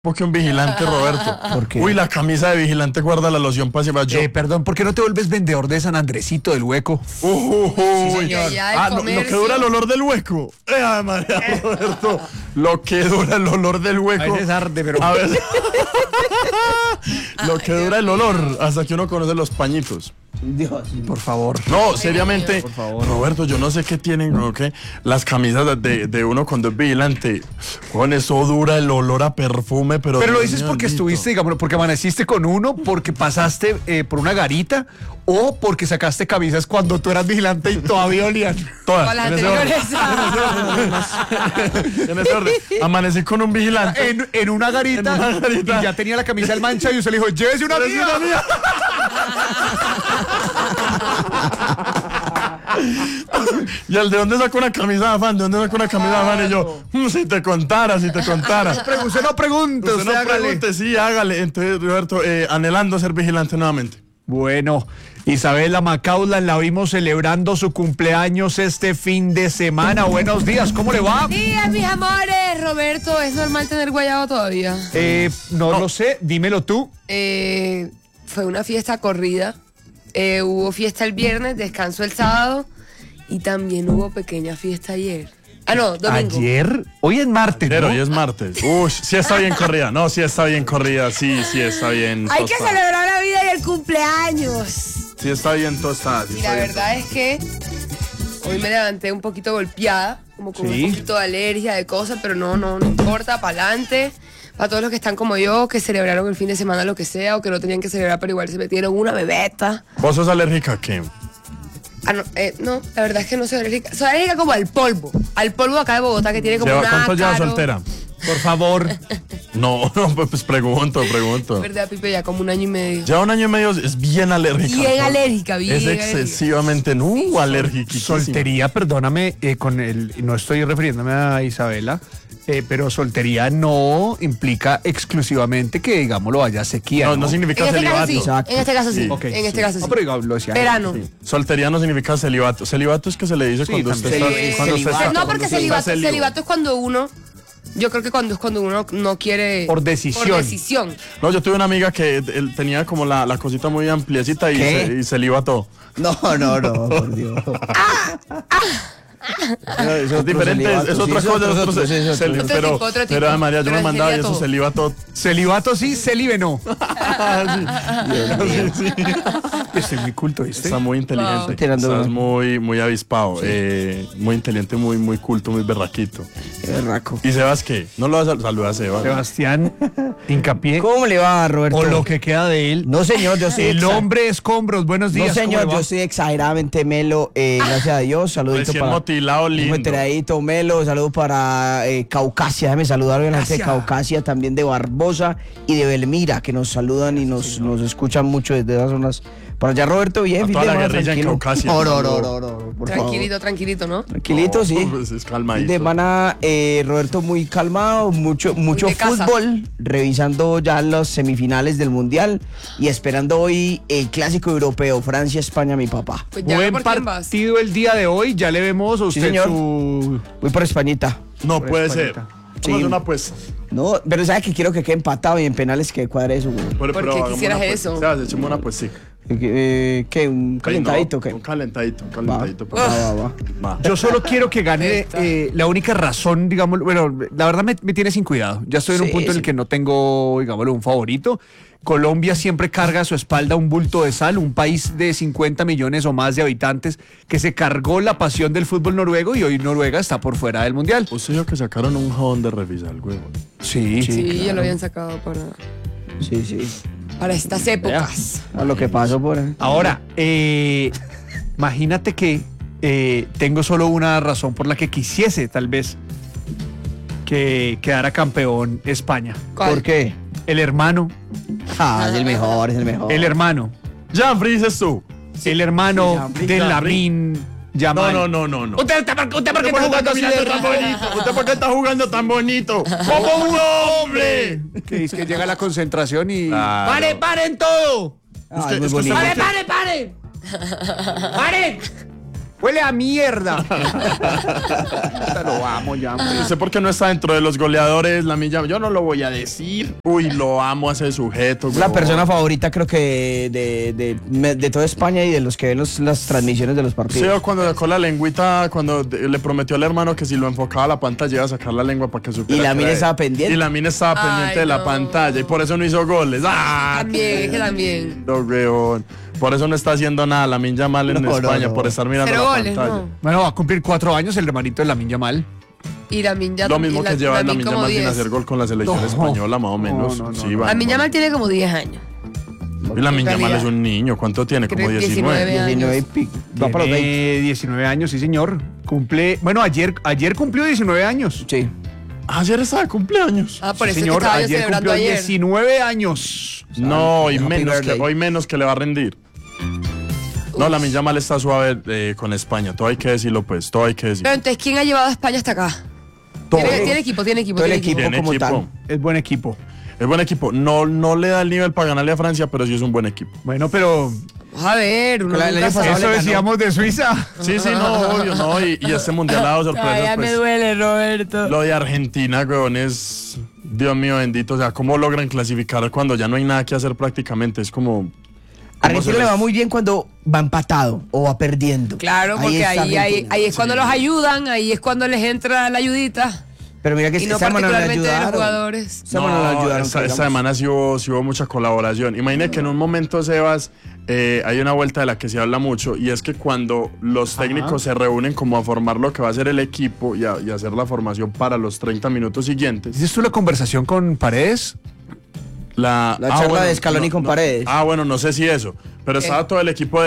Porque un vigilante, Roberto. ¿Por qué? Uy, la camisa de vigilante guarda la loción para yo. Perdón, ¿por qué no te vuelves vendedor de San Andresito del Hueco? Uy. señor. Lo que dura el olor del hueco. María, Roberto. Lo que dura el olor del hueco. A veces arde, pero... A veces... Lo que dura el olor hasta que uno conoce los pañitos. Dios, por favor. No, seriamente, por favor. Roberto, yo no sé qué tienen, ¿no? ¿Qué? Las camisas de uno cuando es vigilante. Con eso dura el olor a perfume, pero... Pero lo Dios dices mío, porque bendito. estuviste, digamos, porque amaneciste con uno, porque pasaste por una garita, o porque sacaste camisas cuando tú eras vigilante y todavía olían. Todas, Con las en ese orden. anteriores. En ese orden. Amanecí con un vigilante. En una garita, En una garita. y ya tenía la camisa del mancha y usted le dijo, llévese una Llévese mía. una mía. Y el de dónde sacó una camisa de afán, de dónde sacó una camisa de afán, y yo, si te contara. Usted no pregunte, Usted no hágale. pregunte, sí, hágale. Entonces, Roberto, anhelando ser vigilante nuevamente. Bueno, Isabela Macaulay la vimos celebrando su cumpleaños este fin de semana. Buenos días, ¿cómo le va? Días, mis amores. Roberto, ¿es normal tener guayabo todavía? No lo sé, dímelo tú. Fue una fiesta corrida. Hubo fiesta el viernes, descanso el sábado y también hubo pequeña fiesta ayer. Ah, no, domingo. Ayer, hoy es martes, Pero ¿no? hoy es martes. Uy, sí está bien corrida. No, sí está bien corrida. Sí está bien Hay que tostada. celebrar la vida y el cumpleaños. Sí está bien tostada. Sí Y está la bien verdad es que hoy me levanté un poquito golpeada, como con Sí. un poquito de alergia, de cosas, pero no importa, para adelante. Para todos los que están como yo, que celebraron el fin de semana lo que sea, o que no tenían que celebrar, pero igual se metieron una bebeta. ¿Vos sos alérgica a qué? No, la verdad es que no soy alérgica. Soy alérgica como al polvo de acá de Bogotá, que tiene como un ¿Cuánto lleva ácaro. soltera? Por favor. No, pues pregunto. ¿Verdad, Pipe? Ya como 1 año y medio. Lleva 1 año y medio, es bien alérgica. Bien alérgica, bien Es alérgica. excesivamente, alérgica. Soltería, perdóname, no estoy refiriéndome a Isabela, pero soltería no implica exclusivamente que, digámoslo, haya sequía. No significa En este caso celibato. sí. En este caso sí. Ok, En este sí. caso sí. No, pero digamos, lo decía. Verano. Sí. Soltería no significa celibato. Celibato es que se le dice Sí, cuando usted también. está... Cuando usted está- No, porque cuando usted está celibato es cuando uno... Yo creo que cuando uno no quiere... Por decisión. Por decisión. No, yo tuve una amiga que él tenía como la cosita muy ampliecita y ¿Qué? se libató. No, por Dios. Es diferente, es otra cosa. Otro tipo. Pero María, yo me mandaba y eso celibato. Celibato sí, celibe no. Sí. Estoy muy culto, ¿viste? Está muy inteligente. Wow. Tirando Estás uno. muy avispado. Muy inteligente, muy culto, muy berraquito. Qué berraco. ¿Y Sebas qué? No lo vas a saludar a Sebas. Sebastián Hincapié, ¿Cómo le va, Roberto? o lo que queda de él. No, señor, yo soy El hombre escombros, buenos días. No, señor, ¿cómo le va? yo soy exageradamente melo, gracias a Dios. Saludito Recién para... motilado, lindo. Muy enteradito, melo. Saludo para Caucasia. Déjame saludar a la gente de Gracias. Caucasia, también de Barbosa y de Belmira, que nos saludan y nos escuchan mucho desde esas zonas. Para allá, Roberto, bien. A fin toda de la semana, guerrilla en tranquilo. Caucasia. No, por favor. Tranquilito, ¿no? Tranquilito, sí. Pues es Fin calmadito. de semana, Roberto, muy calmado, mucho de casa. fútbol, revisando ya las semifinales del Mundial y esperando hoy el clásico europeo, Francia-España, mi papá. Pues ya Buen ¿por quién vas? partido el día de hoy, ya le vemos a usted señor. su... Voy por Españita. No Por puede ser. Españita. Vamos Sí. a hacer una apuesta. No, pero sabes que quiero que quede empatado y en penales que cuadre eso, güey. ¿Por qué hagamos quisieras una apuesta. eso? Sebas, echemos una apuesta. ¿Qué? ¿Un calentadito? No, ¿Qué? Un calentadito. Va. Va. Yo solo quiero que gane la única razón, digamos, bueno, la verdad me tiene sin cuidado. Ya estoy en un Sí, punto en el sí. que no tengo, digámoslo, un favorito. Colombia siempre carga a su espalda un bulto de sal, un país de 50 millones o más de habitantes que se cargó la pasión del fútbol noruego y hoy Noruega está por fuera del mundial. Usted dijo que sacaron un jabón de revisar, güey. Sí. Sí, ya lo habían sacado Sí. para estas épocas. A lo que pasó por ahí. Ahora, imagínate que tengo solo una razón por la que quisiese tal vez que quedara campeón España. ¿Cuál? ¿Por qué? El hermano, Es el mejor, es el mejor. el hermano, Janfrey, dices tú. el hermano Sí, de Gnabry. Lamine Yamal. No. ¿Usted por qué está jugando así de tan bonito? ¿Usted por qué está jugando tan bonito? ¡Como un hombre! Que dice que llega la concentración y... Claro. ¡Paren todo! Es muy bonito. ¡Paren! ¡Huele a mierda! Lo amo ya. No sé por qué no está dentro de los goleadores, Lamine Yamal. Yo no lo voy a decir. Uy, lo amo a ese sujeto. Es la huevón. persona favorita, creo que de toda España y de los que ven las transmisiones de los Sí, partidos. o cuando sacó la lengüita, cuando le prometió al hermano que si lo enfocaba a la pantalla iba a sacar la lengua para que supiera. Y que Lamine era él. estaba pendiente. Y Lamine estaba pendiente de la no. pantalla y por eso no hizo goles. ¡Ah! También, es que también. No, weón. Por eso no está haciendo nada Lamine Yamal en No, España, no. por estar mirando 0 la goles, pantalla. no. Bueno, va a cumplir 4 años el hermanito de Lamine Yamal. Y Lamine ya Lo mismo que lleva Lamine Lamine como Yamal sin 10. hacer gol con la selección No. española, más o menos. No, no, Sí, no. va, Lamine va. Yamal tiene como 10 años. Y Lamine en Yamal realidad. es un niño. ¿Cuánto tiene? Como Creo 19. 19. 19 y pico. Va para los 20. Tiene 19 años, sí, señor. Cumple. Bueno, ayer cumplió 19 años. Sí. Ayer estaba de cumpleaños. Ah, por Sí, eso es que señor, estaba yo ayer celebrando cumplió ayer. 19 años. No, hoy Happy birthday. menos que le va a rendir. No, Lamine Yamal está suave con España. Todo hay que decirlo, pues. Todo hay que decirlo. Pero entonces, ¿quién ha llevado a España hasta acá? Todo. Tiene equipo. Todo el equipo Tiene como equipo. tal. Es buen equipo. Es buen equipo. No le da el nivel para ganarle a Francia, pero sí es un buen equipo. Bueno, pero Vamos a ver, uno Con el nunca año pasado sabe. eso le ganó. decíamos de Suiza. Sí, no, obvio, no. Y este mundial ha dado sorpresas. Ay, ya me Pues, duele, Roberto. lo de Argentina, weón, es. Dios mío bendito. O sea, ¿cómo logran clasificar cuando ya no hay nada que hacer prácticamente? Es como. Argentina le va muy bien cuando va empatado o va perdiendo. Claro, porque está ahí Argentina. es cuando los ayudan, ahí es cuando les entra la ayudita. Pero mira que Y no esta semana no le particularmente de los ayudaron. jugadores. Esta semana no le ayudaron. esta digamos. semana sí hubo mucha colaboración. Imagina que en un momento, Sebas, hay una vuelta de la que se habla mucho y es que cuando los técnicos se reúnen como a formar lo que va a ser el equipo y a hacer la formación para los 30 minutos siguientes. ¿Dices tú la conversación con Paredes? La charla de Scaloni con Paredes. Bueno, no sé si eso. Pero estaba todo el equipo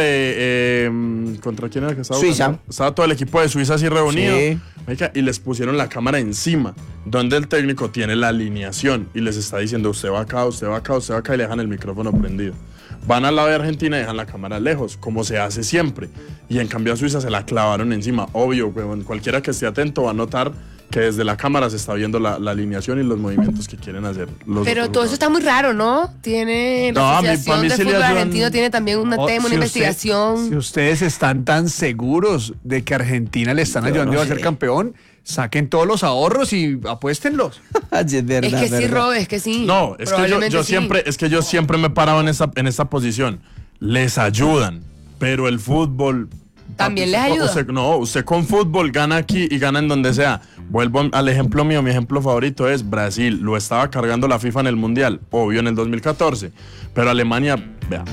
de. ¿Contra quién era que estaba Suiza. jugando? Estaba todo el equipo de Suiza así reunido. Sí. Marica, y les pusieron la cámara encima, donde el técnico tiene la alineación y les está diciendo: usted va acá, usted va acá, usted va acá, y le dejan el micrófono prendido. Van al lado de Argentina y dejan la cámara lejos, como se hace siempre. Y en cambio a Suiza se la clavaron encima. Obvio, huevón, cualquiera que esté atento va a notar que desde la cámara se está viendo la alineación y los movimientos que quieren hacer los Pero otros todo eso está muy raro, ¿no? Tiene la Asociación mí de sí le Fútbol ayudan. Argentino tiene también un tema, una investigación. Si ustedes están tan seguros de que Argentina le están ayudando no a ser sé. campeón, saquen todos los ahorros y apuéstenlos. Sí, es verdad, Es que sí, verdad. Rob, es que sí. No, es que Probablemente yo sí. siempre, es que yo siempre me he parado en esta posición. Les ayudan, pero el fútbol También papi, les ayuda. Usted con fútbol gana aquí y gana en donde sea. Vuelvo al ejemplo mío, mi ejemplo favorito es Brasil. Lo estaba cargando la FIFA en el Mundial, obvio en el 2014. Pero Alemania, vea.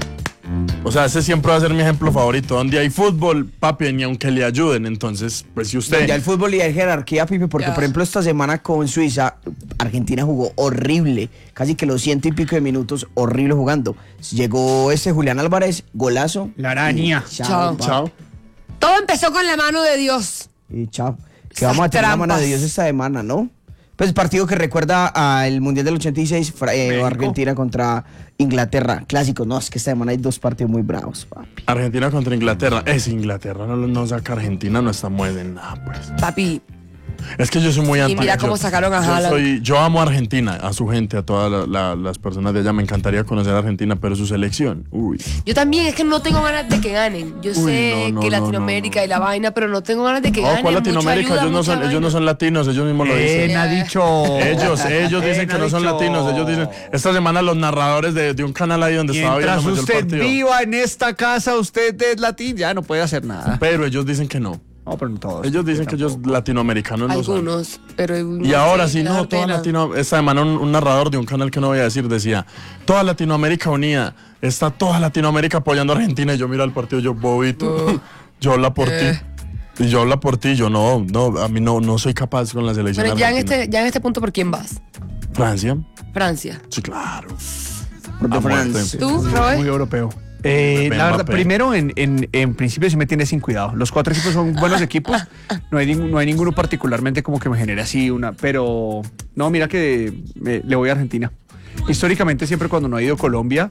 O sea, ese siempre va a ser mi ejemplo favorito. Donde hay fútbol, papi, ni aunque le ayuden. Entonces, pues si usted. Ya el fútbol y hay jerarquía, Pipe, porque Ya. por ejemplo esta semana con Suiza, Argentina jugó horrible, casi que los 100 y pico de minutos, horrible jugando. Llegó Julián Álvarez, golazo. La araña. Y Chao. pa. Chao. Todo empezó con la mano de Dios. Y chao. Que Esas vamos a tener la mano de trampas. Dios esta semana, ¿no? Pues el partido que recuerda al Mundial del 86, México. Argentina contra Inglaterra. Clásico, no, es que esta semana hay dos partidos muy bravos, papi. Argentina contra Inglaterra. Es Inglaterra, no saca Argentina, no está muy en nada, pues. Papi, Es que yo soy muy Y anti. mira cómo sacaron a Haaland. Yo amo a Argentina, a su gente, a todas las personas de allá. Me encantaría conocer a Argentina, pero su selección, uy. yo también es que no tengo ganas de que ganen. Yo sé no, que no, Latinoamérica no. y la vaina, pero no tengo ganas de que ganen. ¿Cuál Mucha Latinoamérica? ayuda, ellos mucha no vaina. son latinos, ellos mismos lo dicen. ¿Quién ha dicho? Ellos dicen que no son dicho? latinos, ellos dicen. Esta semana los narradores de un canal ahí donde estaba Mientras viendo el usted partido. viva en esta casa, usted es latín, ya no puede hacer nada. Pero ellos dicen que no. No, pero no todos. Ellos dicen que ellos latinoamericanos no son. Algunos, pero. Y ahora sé, sí, me da no, toda pena. Latinoamérica. Esta semana un narrador de un canal que no voy a decir decía: toda Latinoamérica unida, está toda Latinoamérica apoyando a Argentina. Y yo miro el partido, yo, bobito, yo habla por ti. Y yo habla por ti, yo no, a mí no soy capaz con la selección Pero argentina. ya en este punto, ¿por quién vas? Francia, Francia. sí, claro. Por de A muerte. France. ¿Tú, Muy Robert? europeo. La verdad, Mbappé. primero, en principio sí me tiene sin cuidado. Los 4 equipos son buenos equipos. No hay ninguno particularmente como que me genere así una. Pero no, mira que le voy a Argentina. Históricamente, siempre cuando no ha ido Colombia,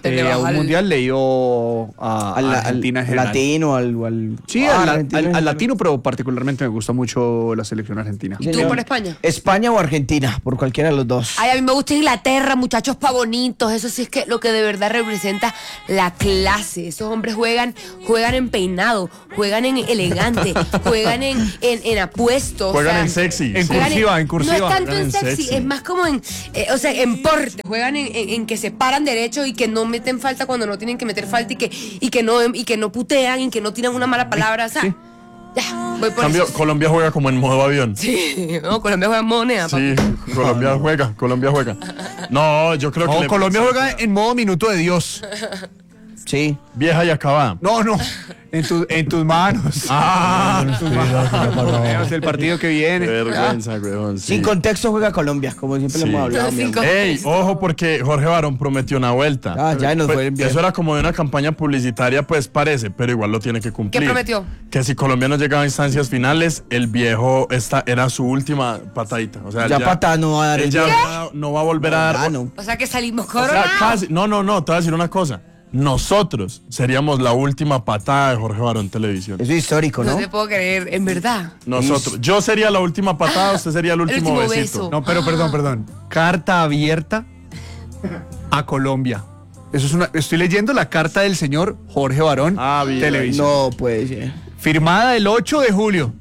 le baja a un el- mundial le dio a Argentina en general. latino, al Sí, Ah, al Argentina. latino, pero particularmente me gusta mucho la selección argentina. ¿Y tú por España? España o Argentina, por cualquiera de los dos. Ay, a mí me gusta Inglaterra, muchachos pa' bonitos. Eso sí es que lo que de verdad representa la clase. Esos hombres juegan en peinado, juegan en elegante, juegan en apuestos. Juegan en sexy. En juegan cursiva, en cursiva. No es tanto Juegan en en sexy, sexy. es más como en porte. Juegan en que se paran derecho y que no meten falta cuando no tienen que meter falta y que no putean y que no tiran una mala palabra. O sea, Sí. ya, voy por Cambio, eso. Colombia juega como en modo avión. Sí, no, Colombia juega moneda, Sí, Colombia juega. No, yo creo que No, Colombia juega en modo minuto de Dios. Sí. vieja y acabada. No, en tus manos. Ah, Es el partido que qué viene. vergüenza, weón. sí. Sin contexto juega Colombia, como siempre le Sí. hemos hablado. Sin mi amor. Ey, ojo porque Jorge Barón prometió una vuelta. Ah, ya nos Pues, fue bien. eso era como de una campaña publicitaria, pues parece, pero igual lo tiene que cumplir. ¿Qué prometió? Que si Colombia no llegaba a instancias finales, el viejo esta era su última patadita. O sea, Ya patada no va a dar él el ya día. no va a volver a dar. Ah, no. O sea que salimos O sea, coronados. casi, no, te voy a decir una cosa. Nosotros seríamos la última patada de Jorge Barón Televisión. Eso es histórico, No ¿no? te puedo creer, en verdad. Nosotros. Yo sería la última patada, usted sería el último, último besito. beso. No, pero perdón. Carta abierta a Colombia. Eso es estoy leyendo la carta del señor Jorge Barón Ah, bien. Televisión. No puede ser. Firmada el 8 de julio.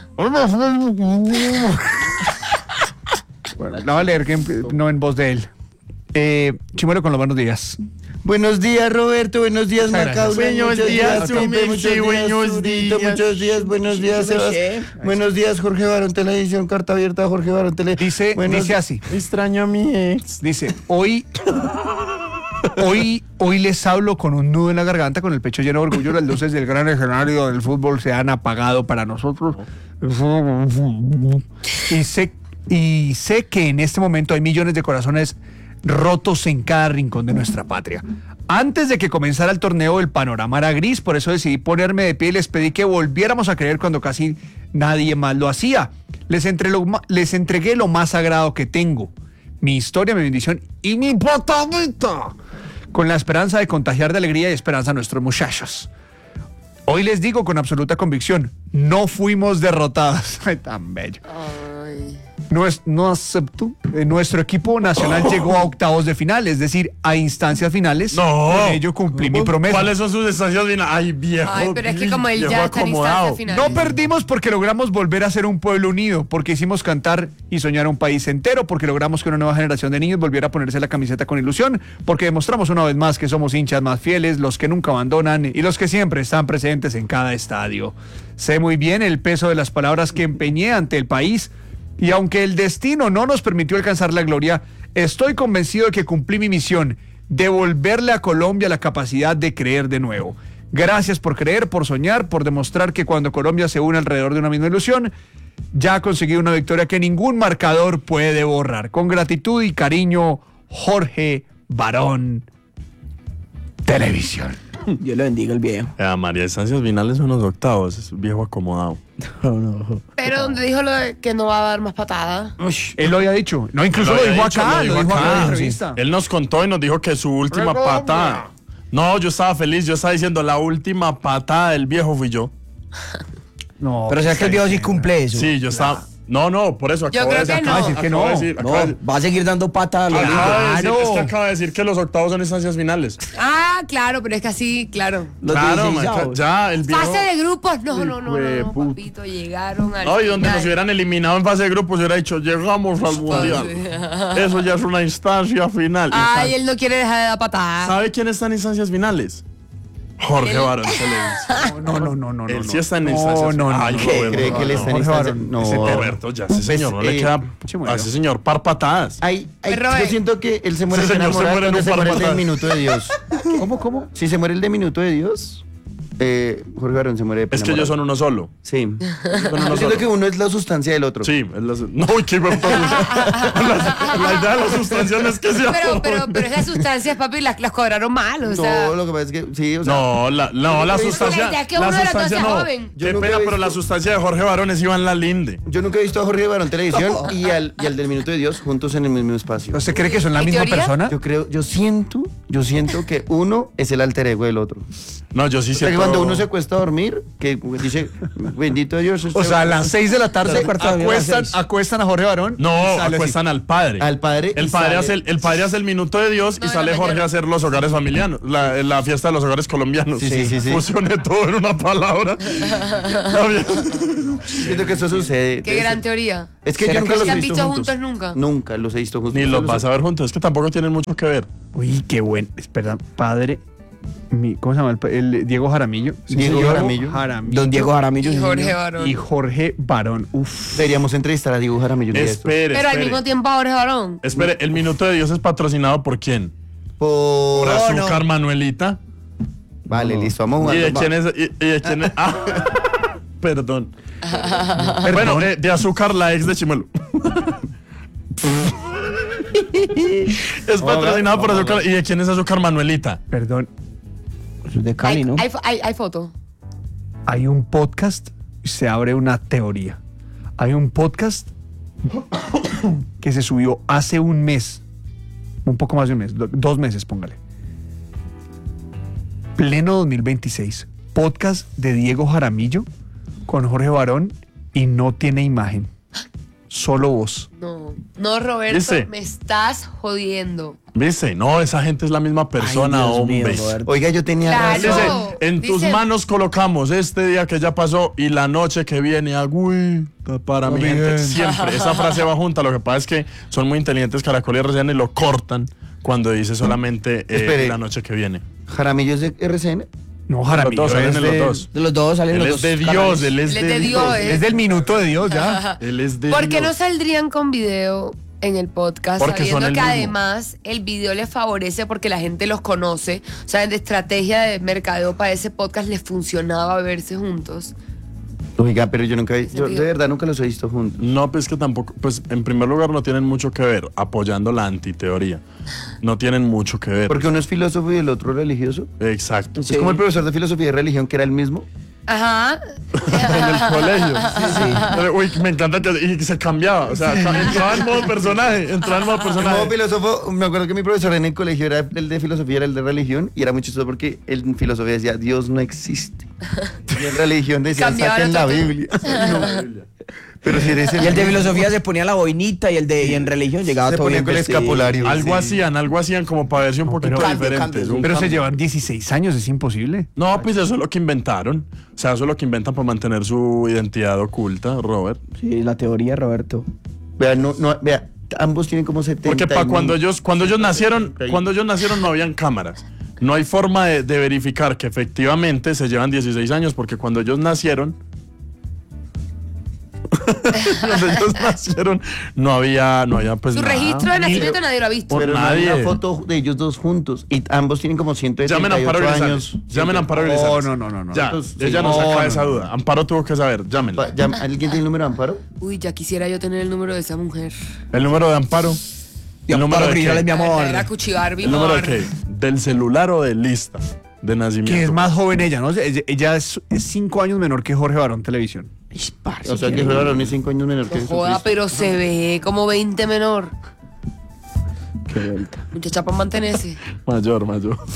Bueno, la voy a leer no en voz de él. Chimuelo con los buenos días. Buenos días, Roberto. Buenos días, Muchas Macausa. gracias. Buenos Buenos días, Pipe, Sumixi, muchos días, buenos Zurito, días. muchos días. Buenos días, Yo no Sebas. sé. Buenos días, Jorge Barón Televisión. Carta abierta a Jorge Barón Televisión. Dice así. Extraño a mi ex. Dice, hoy les hablo con un nudo en la garganta, con el pecho lleno de orgullo. Las luces del gran escenario del fútbol se han apagado para nosotros. Y sé que en este momento hay millones de corazones rotos en cada rincón de nuestra patria. Antes de que comenzara el torneo, el panorama era gris, por eso decidí ponerme de pie y les pedí que volviéramos a creer cuando casi nadie más lo hacía. Les entregué lo más sagrado que tengo, mi historia, mi bendición y mi patadita, con la esperanza de contagiar de alegría y esperanza a nuestros muchachos. Hoy les digo con absoluta convicción, no fuimos derrotados. Ay, tan bello. Ay. No acepto. Nuestro equipo nacional llegó a octavos de final, es decir, a instancias finales. No. Con ello cumplí mi promesa. ¿Cuáles son sus estancias finales? Ay, viejo. Ay, pero es que como él viejo ya está en acomodado. instancia final. No perdimos porque logramos volver a ser un pueblo unido, porque hicimos cantar y soñar a un país entero, porque logramos que una nueva generación de niños volviera a ponerse la camiseta con ilusión, porque demostramos una vez más que somos hinchas más fieles, los que nunca abandonan y los que siempre están presentes en cada estadio. Sé muy bien el peso de las palabras que empeñé ante el país, y aunque el destino no nos permitió alcanzar la gloria, estoy convencido de que cumplí mi misión, devolverle a Colombia la capacidad de creer de nuevo. Gracias por creer, por soñar, por demostrar que cuando Colombia se une alrededor de una misma ilusión, ya ha conseguido una victoria que ningún marcador puede borrar. Con gratitud y cariño, Jorge Barón Televisión. Dios le bendiga el viejo. María, estancias finales son los octavos. Es viejo acomodado. Pero donde dijo lo de que no va a dar más patadas. Él lo había dicho. No, incluso lo dijo acá, lo dijo acá en la entrevista. Él nos contó y nos dijo que su última patada. No, yo estaba feliz. Yo estaba diciendo la última patada del viejo fui yo. No, Pero o sea que el viejo sí cumple eso. Sí, yo estaba. No, por eso acabo creo de decir. que no. Acaba de decir que no. Acabo de decir- No, acabo de- va a seguir dando patas a los acaba de decir- Claro. es que acaba de decir que los octavos son instancias finales. Ah, claro, pero es que así, claro. Los Claro, 16avos. man, ya el viejo. Fase de grupos. No, Hijo de papito, llegaron al No, y donde final. nos hubieran eliminado en fase de grupos, hubiera dicho, llegamos al mundial. Eso ya es una instancia final. Ay, él no quiere dejar de dar patadas. ¿Sabe quién está en instancias finales? Jorge Él- Barón Televisión. No. Él sí está en instancias No, Ay, no. Roberto, ¿Cree que él está en Jorge instancia? Barón, No. ese tema. Roberto, ya ese señor no le queda Chimuelo. a ese señor par patadas. Pero, yo siento que él se muere Ese de señor se enamorar muere en cuando un se par muere el de patadas. minuto de Dios. ¿Cómo? Si se muere el de minuto de Dios, Jorge Barón se muere de Es que ellos son uno solo. Sí. Son uno Yo siento solo. que uno es la sustancia del otro. Sí, es no, qué la idea de la sustancia no es que sea. Pero esas sustancias, papi, las cobraron mal, o sea. No, lo que pasa es que sí, o sea, No, la sustancia. La idea es que uno de los dos sea joven. Yo Qué nunca pena, he pero la visto- sustancia de Jorge Barón es Iván Lalinde. yo nunca he visto a Jorge Barón Televisión y al del minuto de Dios juntos en el mismo espacio. ¿Usted cree que son la ¿En misma teoría? persona? Yo siento Yo siento que uno es el alter ego del otro. No, yo sí O sea, que siento... cuando uno se acuesta a dormir, que dice, bendito Dios. O sea, a las 6 de la tarde Sí. acuestan a Jorge Barón. No, y sale así. acuestan al padre. Al padre. El y padre, sale- el padre hace el minuto de Dios No, y en sale la Jorge mañana. a hacer los hogares familianos, la fiesta de los hogares colombianos. Sí. Fusioné todo en una palabra. Está bien. Siento que eso sucede. Qué gran teoría. Es que ¿Será yo nunca que los se he han visto visto juntos. juntos nunca? Nunca los he visto juntos. Ni los vas a ver juntos, es que tampoco tienen mucho que ver. Uy, qué buen. Espera, padre. ¿Cómo se llama? El Diego Jaramillo. Diego Jaramillo. Don Diego Jaramillo. Y sí, Jorge señor. Barón. Y Jorge Barón. Uf. Deberíamos entrevistar a Diego Jaramillo. un día de estos. Espere, Pero al espere. mismo tiempo a Jorge Barón. Espere, el minuto de Dios es patrocinado por quién? Por... Por Azúcar Manuelita. Vale, listo, vamos ¿Y jugando. de quién es? ¿Y de quién es? Ah, perdón. Bueno, de Azúcar, la ex de Chimuelo. Es patrocinado por Azúcar. ¿Y de quién es Azúcar Manuelita? Perdón. Eso es de Cali, ¿no? Hay foto. Hay un podcast y se abre una teoría. Hay un podcast que se subió hace un mes. Un poco más de un mes. 2 meses, póngale. Pleno 2026. Podcast de Diego Jaramillo con Jorge Barón y no tiene imagen. Solo voz. No, Roberto, ¿Viste? me estás jodiendo. ¿Viste? No, esa gente es la misma persona, Ay, Dios hombre. mío, Roberto. Oiga, yo tenía Claro. razón. Dice, en tus Dice- manos colocamos este día que ya pasó y la noche que viene, agüita para mi gente. bien. Siempre, esa frase va junta. Lo que pasa es que son muy inteligentes Caracol y RCN y lo cortan cuando dice solamente Espere. la noche que viene. Jaramillo es de RCN. No, Los Jaramillo. dos, salen es, en los de- dos. De los dos salen Él los es dos. de Dios, canales. él es Él es de Dios, es del minuto de Dios ya. Él es de ¿Por qué no Dios. saldrían con video en el podcast? Porque son sabiendo el que mismo. además el video les favorece porque la gente los conoce. O sea, de estrategia de mercadeo para ese podcast les funcionaba verse juntos. Oiga, pero yo nunca, yo de sentido. verdad nunca los he visto juntos. No, pues que tampoco, pues en primer lugar no tienen mucho que ver, apoyando la antiteoría. No tienen mucho que ver. Porque uno es filósofo y el otro religioso. Exacto. Sí. Es como el profesor de filosofía y religión que era el mismo. Ajá. En el colegio. Uy, me encanta que y se cambiaba. O sea, entraba en modo personaje. Entraba en modo personaje. Como filósofo, me acuerdo que mi profesor en el colegio era el de filosofía, era el de religión, y era muy chistoso porque él en filosofía decía, Dios no existe. Y en religión decía, Cambiaba saquen la otro tema. Biblia. Pero si eres Y el de filosofía se ponía la boinita y y en religión llegaba se todo ponía bien con el vestido. escapulario. Algo hacían como para verse un poquito pero- diferentes. un Pero se cambio. llevan 16 años, es imposible. No, pues eso es lo que inventaron. O sea, eso es lo que inventan para mantener su identidad oculta, Robert. Sí, la teoría, Roberto. Vea, vea, ambos tienen como 70. Porque cuando ellos nacieron no habían cámaras. No hay forma de verificar que efectivamente se llevan 16 años porque cuando ellos nacieron no había pues Su nada. registro de nacimiento nadie lo ha visto. Pero no nadie. hay una foto de ellos dos juntos y ambos tienen como 178 Llamen a Amparo años. Grisales. Llamen a Amparo Grisales. no. Ya, Entonces, ella sí. nos saca No, esa no. duda. Amparo tuvo que saber. Llámenla. ¿Alguien tiene el número de Amparo? Uy, ya quisiera yo tener el número de esa mujer. El número de Amparo. Y ¿El número Amparo de Grisales, qué? mi amor. Era Cuchibarbie. ¿El número de qué? ¿Del celular o de lista de nacimiento? Que es más joven ella, ¿no? Ella es 5 años menor que Jorge Barón Televisión. O sea, que fueron ni 5 años menor que No joda, Jesucristo. pero se ve como 20 menor. Qué vuelta. Muchacha, para mantenerse. Mayor.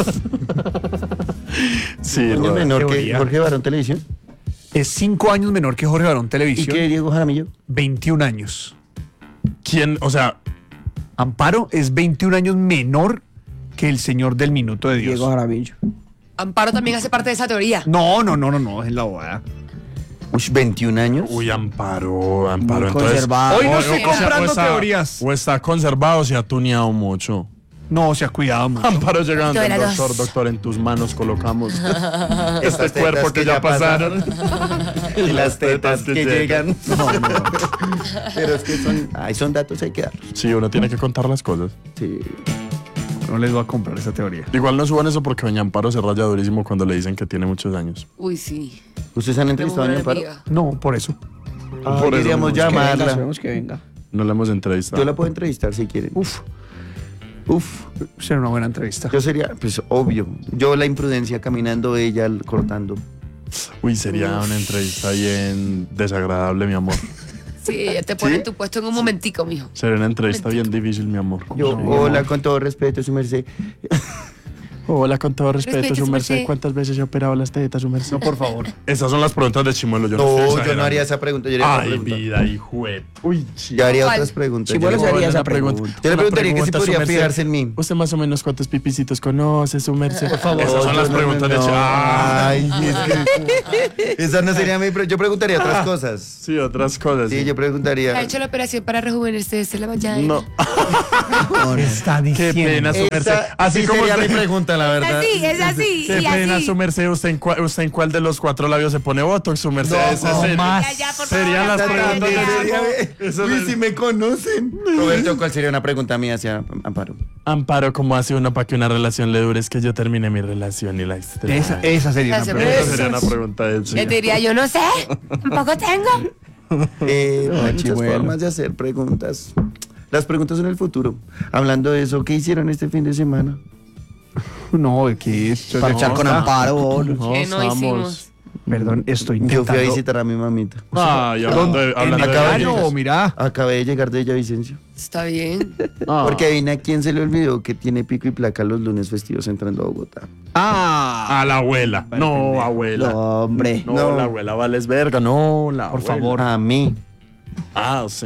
Sí, ¿Un año Robert. menor que teoría. Jorge Barón Televisión? Es 5 años menor que Jorge Barón ¿Y Televisión. qué Diego Jaramillo? 21 años. ¿Quién? O sea, Amparo es 21 años menor que el señor del minuto de Dios. Diego Jaramillo. Amparo también hace parte de esa teoría. No, es la boda. Uy, 21 años. uy, Amparo. Muy Entonces, conservado. Hoy no o- estoy o sea, comprando o está- teorías. O está conservado o se ha tuneado mucho. No, se ha cuidado mucho. Amparo llegando, De las dos. doctor, en tus manos colocamos este Estas cuerpo tetas que ya pasaron. Y las tetas que llegan. No, no. Pero es que son datos, hay que dar. Sí, uno tiene que contar las cosas. Sí. No les voy a comprar esa teoría. Igual no suban eso porque doña Amparo se raya durísimo cuando le dicen que tiene muchos años. Uy, sí. ¿Ustedes han entrevistado a Una Doña mujer Amparo? amiga. No, por eso. Ah, Por eso queríamos mismo. Que venga, llamarla. esperemos que venga. No la hemos entrevistado. Yo la puedo entrevistar si quieren. Uf, Uf. será una buena entrevista. Yo sería, pues obvio. Yo la imprudencia caminando, ella cortando. Uy, sería una entrevista bien desagradable, mi amor. Sí, ella te pone ¿Sí? en tu puesto en un momentico, mijo. Sería una entrevista bien difícil, mi amor. Yo, Sí. hola, con todo respeto, su merced. Hola, con todo respeto, Respeto, su su merced. merced. ¿Cuántas veces he operado las tetas, su merced? No, por favor. Esas son las preguntas de Chimuelo. Yo no, estoy No, yo exagerando. no haría esa pregunta. Yo haría otra Ay, pregunta. vida, hijo de... Uy, Yo haría ¿Cuál? otras preguntas. Chimuelo Yo se le- haría esa Una pregunta. Yo le Una preguntaría que si pregunta, su podría merced. fijarse en mí. ¿Usted más o menos cuántos pipicitos conoce, su merced? Por favor. Esas No, son las yo no, preguntas no, de no. Ay, Ay, es que... Esa no sería mi... Yo preguntaría otras cosas. sí, otras cosas. Sí, yo ¿Ha preguntaría... hecho la operación para rejuvenecerse la mañana? No, Está qué pena, su merced. Esa Así sí como sería usted- mi pregunta, la Es verdad. así, es así. Qué y pena, así. su merced. ¿Usted en cuál de los 4 labios se pone botox, su merced? No, ¿Es en serio? más. Ya, ya, por Serían favor, las ya, preguntas ya. de Chimuelo. Eso Uy, es- si me conocen. Roberto, ¿cuál sería una pregunta mía hacia Amparo? Amparo, ¿cómo hace uno para que una relación le dure? Es que yo termine mi relación y la extraño. Esa sería una Esa pregunta. Esa sería una pregunta de Le diría, yo no sé, tampoco tengo. Hay muchas Chimuelo. formas de hacer preguntas. Las preguntas son el futuro. Hablando de eso, ¿qué hicieron este fin de semana? No, que esto Parchar con Amparo. bolo. ¿Qué no hicimos? Perdón, estoy Yo fui a intentando. visitar a mi mamita. Ay, hablando de... En Hablando de Milano, Milano, mira. Acabé de llegar de Villavicencio. Está bien. Ah. Porque vine a quien se le olvidó que tiene pico y placa los lunes festivos entrando a Bogotá. Ah, A la abuela. No, abuela. No, hombre. No, No. la abuela vales verga. No, la por abuela. favor. A mí. Ah, sí.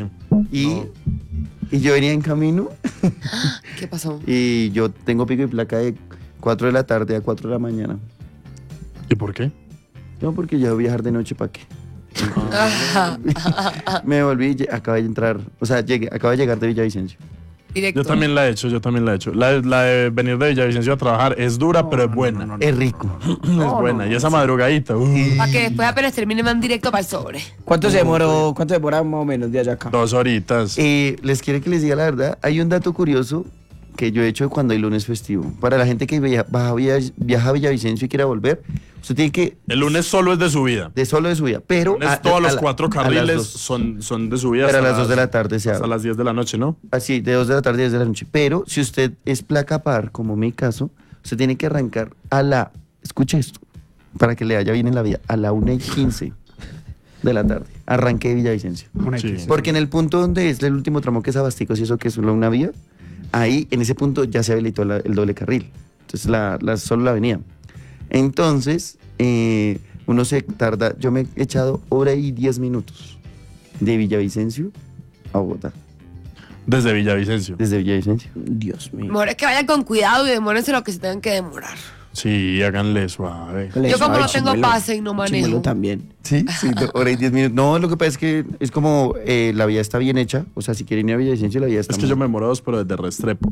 Y yo venía en camino ¿Qué pasó? y yo tengo pico y placa de 4 de la tarde a 4 de la mañana. ¿Y por qué? No, porque yo voy a viajar de noche, ¿para qué? Ajá. Me volví y acabé de entrar, o sea, acabé de llegar de Villavicencio. Directo. Yo también la he hecho, yo también la he hecho. La de venir de Villavicencio a trabajar es dura, pero es buena. Es rico. Es buena. Y esa madrugadita, Para que después apenas termine van directo para el sobre. ¿Cuánto demora más o menos de allá acá? 2 horitas. Les quiero que les diga la verdad, hay un dato curioso que yo he hecho cuando hay lunes festivo. Para la gente que viaja a Villavicencio y quiera volver, usted tiene que, El lunes solo es de subida. de solo de subida, pero... Todos los 4 a las carriles dos. son de subida. Pero a hasta las 2 de la tarde se Hasta abre. las 10 de la noche, ¿no? Así, de 2 de la tarde a 10 de la noche. Pero si usted es placa par, como mi caso, usted tiene que arrancar escuche esto, para que le vaya bien en la vida, a la 1:15 de la tarde. Arranque de Villavicencio. Sí. Porque en el punto donde es el último tramo que es Abasticos y eso que es solo una vía, ahí en ese punto ya se habilitó el doble carril. Entonces solo la avenida. Entonces, uno se tarda, yo me he echado 1:10 de Villavicencio a Bogotá, Desde Villavicencio. desde Villavicencio. Dios mío. Mejor es que vayan con cuidado y demórense lo que se tengan que demorar. Sí, háganle suave. Yo como Ay, no tengo Chimuelo. pase y no manejo. Chimuelo también. Sí, 1:10. No, lo que pasa es que es como la vía está bien hecha. O sea, si quieren ir a Villavicencio, la vía está Es que yo me demoro 2, pero desde Restrepo.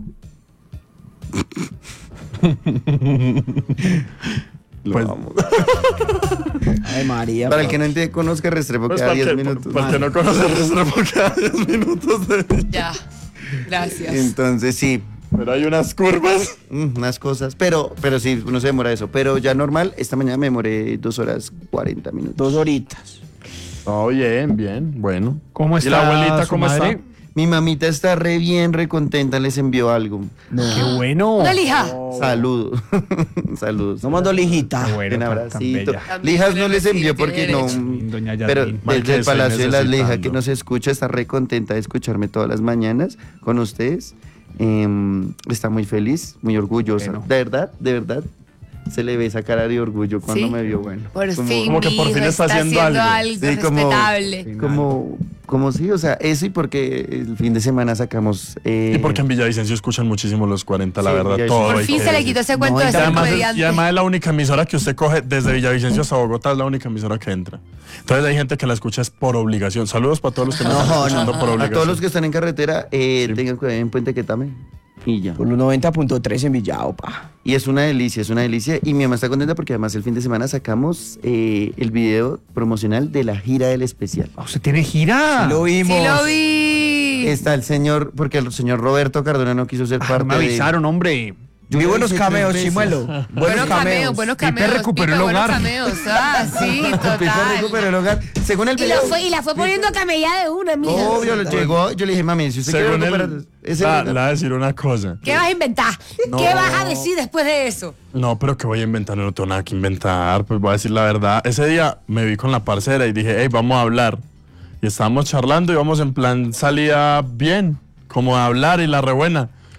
Pues, Ay, María. Para el que no conozca Restrepo, pues queda para 10 que, minutos. para el que no conoce Restrepo, queda 10 minutos de... Ya. Gracias. Entonces, sí, Pero hay unas curvas. unas cosas. Pero sí, uno se demora eso. Pero ya normal, esta mañana me demoré 2 horas 40 minutos. 2 horitas. Oh, bien, bien, bueno. ¿Cómo ¿Y está la abuelita su cómo madre? está? Mi mamita está re bien, re contenta, les envió algo. Qué bueno. Una lija. Saludos. Saludos. No mandó lijita. Qué bueno, Un tan abracito. bella. Lijas no les envió porque no. Doña Pero Yasmín. Mal desde que el estoy Palacio de las Lijas que necesitando. nos escucha, está re contenta de escucharme todas las mañanas con ustedes. Está muy feliz, muy orgullosa. Bueno. De verdad, se le ve esa cara de orgullo cuando ¿Sí? me vio bueno. Por Como- fin, como que mi por fin hijo está haciendo algo. Sí, como- respetable. Como sí, o sea, eso y porque el fin de semana sacamos. Y porque en Villavicencio escuchan muchísimo los 40, la Sí, verdad, Villavicencio. todo. Por hay fin que se le decir. quitó ese cuento No, y de ser Además, comediante. y además es la única emisora que usted coge desde Villavicencio hasta Bogotá, es la única emisora que entra. Entonces hay gente que la escucha es por obligación. Saludos para todos los que nos No, están no. escuchando por A obligación. todos los que están en carretera, tengan cuidado en Puente Quetame. Y ya. Por los 90.3 en Villao, pa. Y es una delicia, es una delicia. Y mi mamá está contenta porque además el fin de semana sacamos el video promocional de la gira del especial. Ah, ¿usted tiene gira? Lo vimos. Sí lo vi. Está el señor, porque el señor Roberto Cardona no quiso ser Ah, parte me de... avisaron, hombre. Yo Vi le buenos dije cameos, 3 veces. Chimuelo. Buenos cameos, buenos Pipe cameos. recuperó Pipe, el buenos hogar. cameos. Ah, sí, Pipe total. recuperó el hogar. Según el Y video... la fue poniendo a camella de una, mija. Obvio, llegó, yo le dije, mami, si usted quiere Según recuperar... él, ese le video- voy a decir una cosa. ¿Qué vas a inventar? No. ¿Qué vas a decir después de eso? No, pero que voy a inventar, no tengo nada que inventar, pues voy a decir la verdad. Ese día me vi con la parcera y dije, hey, vamos a hablar. Y estábamos charlando y vamos en plan salida bien, como a hablar y la rebuena.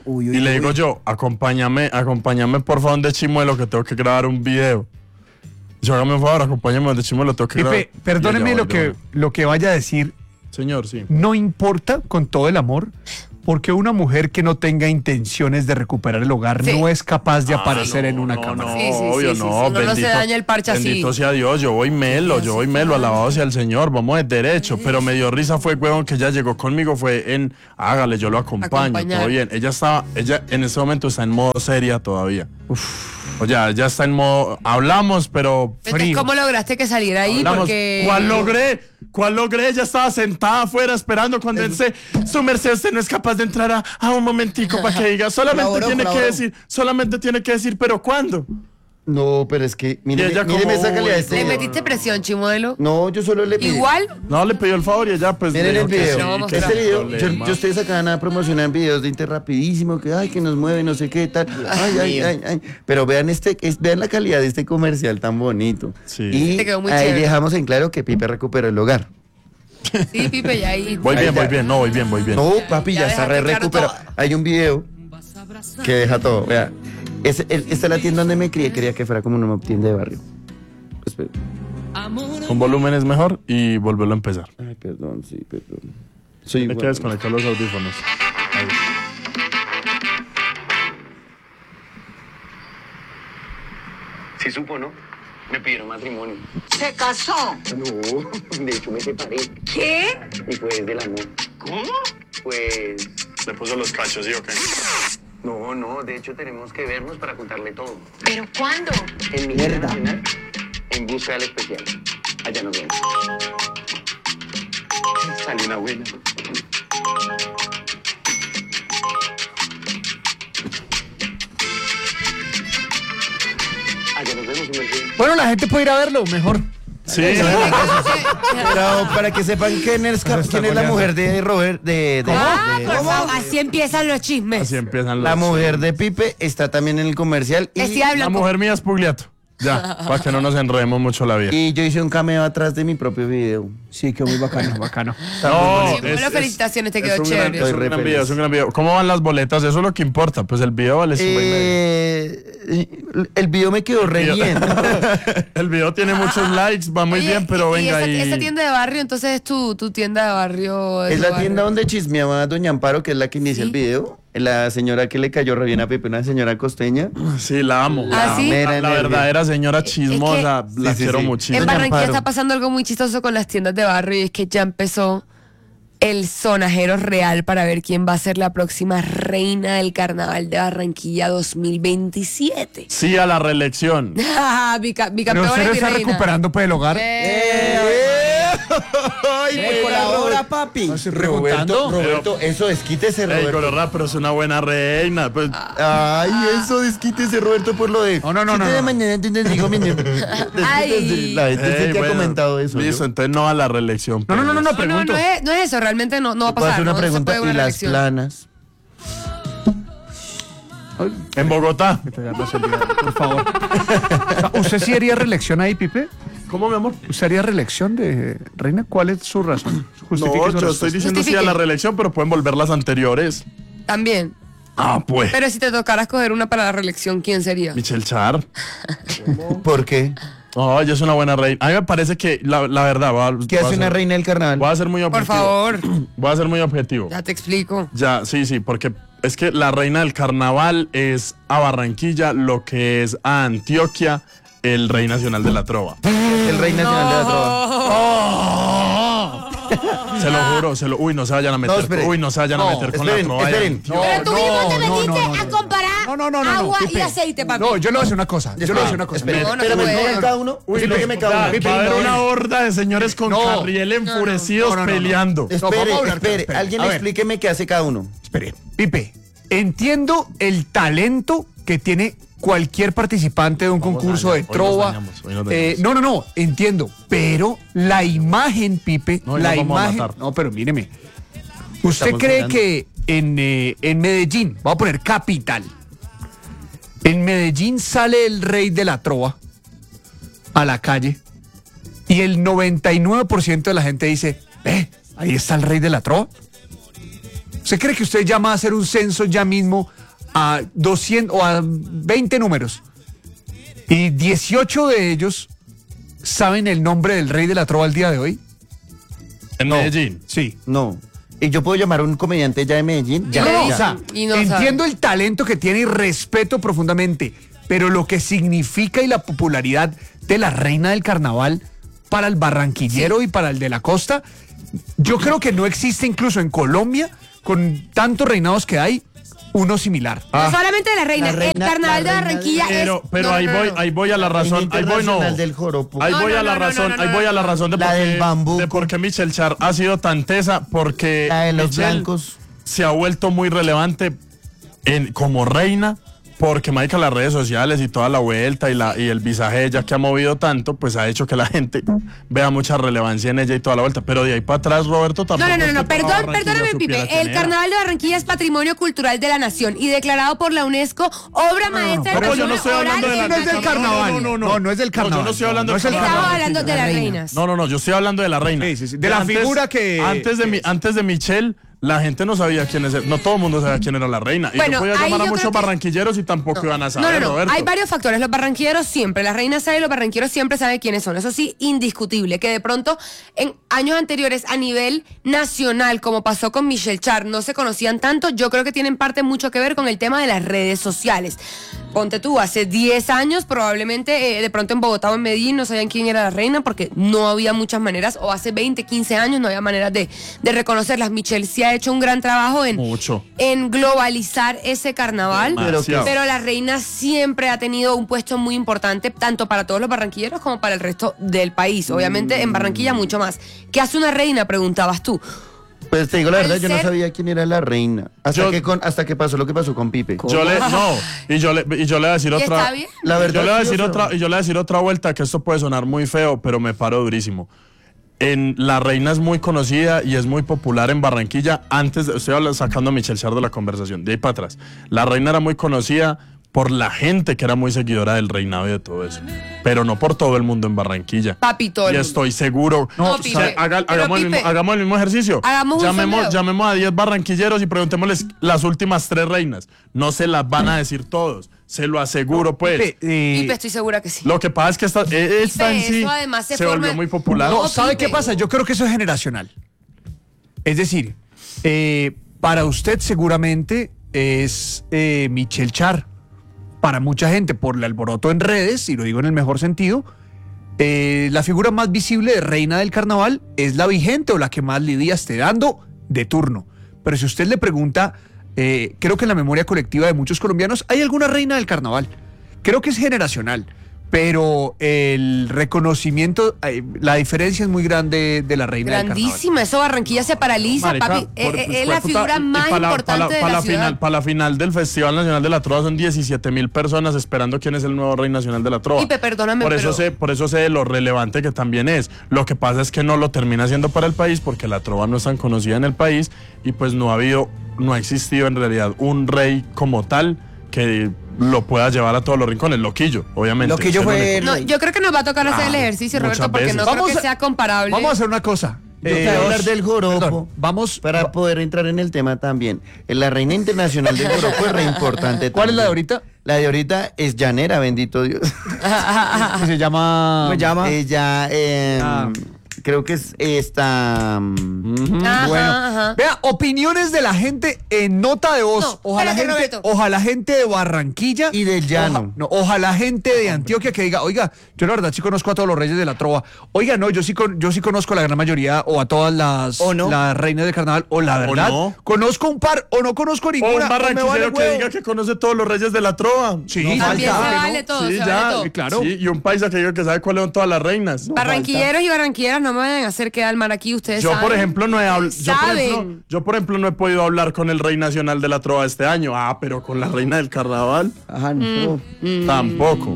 Uy, uy, y le uy. digo yo, acompáñame por favor de Chimuelo que tengo que grabar un video. Yo, hágame un favor, acompáñame de Chimuelo, tengo que grabar. Pipe, perdóneme Y ella, lo que vaya a decir, Señor, sí. no importa con todo el amor, porque una mujer que no tenga intenciones de recuperar el hogar Sí. no es capaz de aparecer no, en una no, cámara. No, Sí, sí, sí, obvio, sí, no. sí. Uno no se daña el parche así. Bendito sea Dios, yo voy melo, alabado sea el Señor, vamos de derecho. Pero me dio risa fue, huevón, que ella llegó conmigo, fue en, hágale, yo lo acompaño, Acompañar. todo bien. Ella en ese momento está en modo seria todavía. O ya está en modo, hablamos, pero Entonces, frío. ¿cómo lograste que saliera ahí? Hablamos. Porque... ¿Cuál logré? Ella estaba sentada afuera esperando cuando él se... Su merced, usted no es capaz de entrar a un momentico para que diga. Solamente tiene que decir, ¿pero cuándo? No, pero es que, míreme, ella como, míreme esa calidad de uy, este ¿Le video. metiste presión, Chimuelo? No, yo solo le pedí. Igual, No, le pidió el favor y ella pues... Miren le el dijo que video. sí, No, vamos que a Este sin video, problema. yo estoy sacando a promocionar videos de Inter rapidísimo, que ay, que nos mueve, no sé qué tal. Ay. Pero vean vean la calidad de este comercial tan bonito. Sí. Y Te quedó muy ahí chévere. dejamos en claro que Pipe recuperó el hogar. sí, Pipe, ya ahí. Voy bien. Voy bien. No, papi, Ya ya está dejaste claro recuperado. todo. Hay un video que deja todo. Vea, esta es la tienda donde me crié, quería que fuera como una tienda de barrio. Espera. Con volumen es mejor y volverlo a empezar. Ay, perdón, sí, perdón. Soy Tiene que igual. desconectar los audífonos. Ahí. Sí supo, ¿no? Me pidieron matrimonio. ¿Se casó? No, de hecho me separé. ¿Qué? Y fue desde el amor. ¿Cómo? Pues... Le puso los cachos, ¿sí o qué? No, de hecho tenemos que vernos para contarle todo. ¿Pero cuándo? En mi Mierda. nacional, en busca del especial. Allá nos vemos. Sale una buena. Allá nos vemos, Mercedes. Bueno, la gente puede ir a verlo, mejor. Sí, Pero para que sepan quién es la mujer de Robert, Por favor, así empiezan los chismes. así empiezan los... la mujer de Pipe está también en el comercial Vestida de La blanco. mujer mía es Pugliato. Ya, para que no nos enredemos mucho la vida. y yo hice un cameo atrás de mi propio video. Sí, quedó muy bacano. Bacano. No, Chimuelo, felicitaciones, te quedó un chévere. Gran, es un Estoy gran re video, feliz. es un gran video. ¿Cómo van las boletas? Eso es lo que importa. Pues el video vale 5.5. El video me quedó re bien. El video tiene muchos likes, va muy Oye, bien, pero venga esa, ahí. esa tienda de barrio, entonces es tu tienda de barrio. Es tu la barrio. tienda donde chismeaba Doña Amparo, que es la que inicia Sí. el video. La señora que le cayó re bien a Pepe, una señora costeña. Sí, la amo. ¿Ah, sí? La verdadera señora chismosa, la Sí, quiero sí. muchísimo. En Doña Barranquilla Amparo. está pasando algo muy chistoso con las tiendas de barrio y es que ya empezó el sonajero real para ver quién va a ser la próxima reina del Carnaval de Barranquilla 2027. Sí a la reelección. Bicampeona Pero usted y lo está virreina. recuperando para el hogar. Colabora, papi. No estoy preguntando. Roberto, eso desquítese, Ey, Roberto. Colorra, pero es una buena reina. Pues, Ay, eso desquítese, Roberto, por lo de. No. Siete de mañana, entonces digo, mañana. Ay. Desquítese. La gente sí ey, te ha bueno, comentado eso. Listo, ¿no? entonces no a la reelección. No, No, pregunto. no es eso, realmente no va a Puedo pasar. hacer una no se pregunta. puede ¿Y una las reelección. planas? En Bogotá. Por favor. O sea, ¿usted sí haría reelección ahí, Pipe? ¿Cómo, mi amor? ¿Usted haría reelección de reina? ¿Cuál es su razón? Justifique No, su yo estoy respuesta. diciendo sí a Justifique. la reelección, pero pueden volver las anteriores. También. Ah, pues. Pero si te tocara escoger una para la reelección, ¿quién sería? Michelle Char. ¿Por qué? Oh, ella es una buena reina. A mí me parece que, la verdad, ¿Qué hace una reina del carnaval? Voy a ser muy objetivo. Por favor, Voy a ser muy objetivo. ya te explico. Ya, sí, porque es que la reina del carnaval es a Barranquilla lo que es a Antioquia el rey nacional de la trova. El rey nacional de la trova. Se lo juro, uy, no se vayan a meter, espere. uy, no se vayan a meter con la esperen, trova. de esperen. Antioquia. Pero tú mismo te metiste a comparar No, agua y Pipe. aceite, papi. No, yo le voy a decir una cosa. Yo le voy a decir una cosa. Espere, No, no espérame, se puede. ¿no cada uno? Uy, Explíqueme cada uno. va a haber una horda de señores con No. carriel enfurecidos peleando. Espere, vamos a hablar, espere. espere. Alguien A ver. explíqueme qué hace cada uno. Espere. Pipe, entiendo el talento que tiene cualquier participante de un concurso dañamos, de hoy nos trova. dañamos, hoy nos dañamos. No, entiendo. Pero la imagen, Pipe, No, hoy la nos vamos a imagen. matar. No, pero míreme. ¿Usted Estamos cree hablando. que en Medellín, voy a poner capital, en Medellín sale el rey de la trova a la calle y el 99% de la gente dice, ahí está el rey de la trova? ¿Usted cree que usted llama a hacer un censo ya mismo a 200 o a 20 números y 18 de ellos saben el nombre del rey de la trova al día de hoy? En Medellín. Sí. No. Y yo puedo llamar a un comediante ya de Medellín. Ya, le No, dicen, o sea, y no entiendo saben. el talento que tiene y respeto profundamente, pero lo que significa y la popularidad de la reina del carnaval para el barranquillero y para el de la costa, yo creo que no existe incluso en Colombia, con tantos reinados que hay, uno similar. No solamente de la reina, La reina- el carnaval la de reina Barranquilla Pero, es... pero no, ahí no, no, voy, no. ahí voy a la razón, ahí voy no. Internacional del joropo. Ahí No, voy no, a la no, no, razón, no, no, ahí voy a la no. razón de La por qué, del bambuco. de por qué Michelle Char ha sido tan tesa, porque La de los Michelle blancos. se ha vuelto muy relevante como reina, porque marica, las redes sociales y toda la vuelta y el visaje de ella que ha movido tanto, pues ha hecho que la gente vea mucha relevancia en ella y toda la vuelta. Pero de ahí para atrás, Roberto, tampoco. No, es que toda Barranquilla perdóname, supiera Pipe. quién El era. Carnaval de Barranquilla es Patrimonio Cultural de la Nación y declarado por la UNESCO obra maestra Pero del yo no estoy hablando de la no es del carnaval. No es del carnaval. yo no estoy hablando No es del el carnaval. Estamos hablando de las reinas. No, yo estoy hablando de la reina. Sí, sí, sí. De la figura que- Antes de Michelle, la gente no sabía quién es. No todo el mundo sabía quién era la reina. Y Bueno, yo podía ahí llamar a yo muchos creo que- barranquilleros y tampoco iban a saber, No. Roberto. Hay varios factores. Los barranquilleros siempre, la reina sabe y los barranquilleros siempre saben quiénes son. Eso sí, indiscutible. Que de pronto, en años anteriores, a nivel nacional, como pasó con Michelle Char, no se conocían tanto. Yo creo que tienen parte mucho que ver con el tema de las redes sociales. Ponte tú, hace 10 años, probablemente, de pronto en Bogotá o en Medellín no sabían quién era la reina porque no había muchas maneras, o hace 20, 15 años no había maneras de reconocerlas. Michelle sí ha hecho un gran trabajo Mucho. en globalizar ese carnaval, Demasiado. pero la reina siempre ha tenido un puesto muy importante, tanto para todos los barranquilleros como para el resto del país. Obviamente en Barranquilla mucho más. ¿Qué hace una reina? Preguntabas tú. Pues te digo la Al verdad, yo no ser- sabía quién era la reina. Hasta que pasó lo que pasó con Pipe. Y yo le voy a decir ¿Y otra. está bien? La verdad, yo le voy a sí, decir o sea, otra, y yo le voy a decir otra vuelta que esto puede sonar muy feo, pero me paro durísimo. La reina es muy conocida y es muy popular en Barranquilla. Estoy sacando a Michelle Char de la conversación, de ahí para atrás. La reina era muy conocida por la gente que era muy seguidora del reinado y de todo eso, pero no por todo el mundo en Barranquilla. Papi, todo el Y mundo. estoy seguro. No, O sea, Pipe, pero hagamos Pipe, el mismo ejercicio. hagamos un sondeo. Llamemos a 10 barranquilleros y preguntémosles las últimas 3 reinas. No se las van a decir todos, se lo aseguro, pues. Pipe, estoy segura que sí. Lo que pasa es que esta en sí eso además se se volvió forma- muy popular. No, No, ¿sabe Pipe. qué pasa? Yo creo que eso es generacional. Es decir, para usted seguramente es Michelle Char. Para mucha gente, por el alboroto en redes, y lo digo en el mejor sentido, la figura más visible de reina del carnaval es la vigente o la que más lidia esté dando de turno. Pero si usted le pregunta, creo que en la memoria colectiva de muchos colombianos, ¿hay alguna reina del carnaval? Creo que es generacional, pero el reconocimiento, la diferencia es muy grande de la reina del carnaval. Grandísima, eso Barranquilla se paraliza, Marica, papi. Es la puta, figura y más importante de la ciudad. Para la final del Festival Nacional de la Trova son 17,000 personas esperando quién es el nuevo rey nacional de la Trova. Pipe, perdóname, por eso pero- por eso sé lo relevante que también es. Lo que pasa es que no lo termina haciendo para el país porque la Trova no es tan conocida en el país y pues no ha existido en realidad un rey como tal que lo pueda llevar a todos los rincones. Loquillo, obviamente. Loquillo es el fue único. No, yo creo que nos va a tocar hacer el ejercicio, muchas Roberto, porque veces. no creo que sea comparable. Vamos a hacer una cosa. Yo te voy a hablar del joropo. Perdón, vamos. Para poder entrar en el tema también. La reina internacional del joropo es re importante. ¿Cuál es la de también. ahorita? La de ahorita es llanera, bendito Dios. Que se llama. ¿Cómo se llama? Ella, Ah. creo que es esta. Ajá, Bueno, ajá. vea, opiniones de la gente en nota de voz. No, ojalá, espérate, gente, Roberto. ojalá gente de Barranquilla Y del llano. Ojalá gente de Antioquia que diga, oiga, yo la verdad sí conozco a todos los reyes de la trova. Oiga, no, yo sí conozco a la gran mayoría o a todas las, ¿O no? las reinas del carnaval. O la verdad, no. conozco un par o no conozco O ninguna. un me vale barranquillero que huevo. diga que conoce todos los reyes de la Trova. Sí, No También falta. se vale todo, Sí, se ya, vale todo. claro. Sí, y un paisa que diga que sabe cuáles son todas las reinas. Barranquilleros y barranquilleras no me vayan a hacer quedar mal aquí, ustedes Yo, saben. por ejemplo, no he Saben. yo, por ejemplo, no he podido hablar con el rey nacional de la Trova este año. Pero con la reina del carnaval, Ajá, no. tampoco.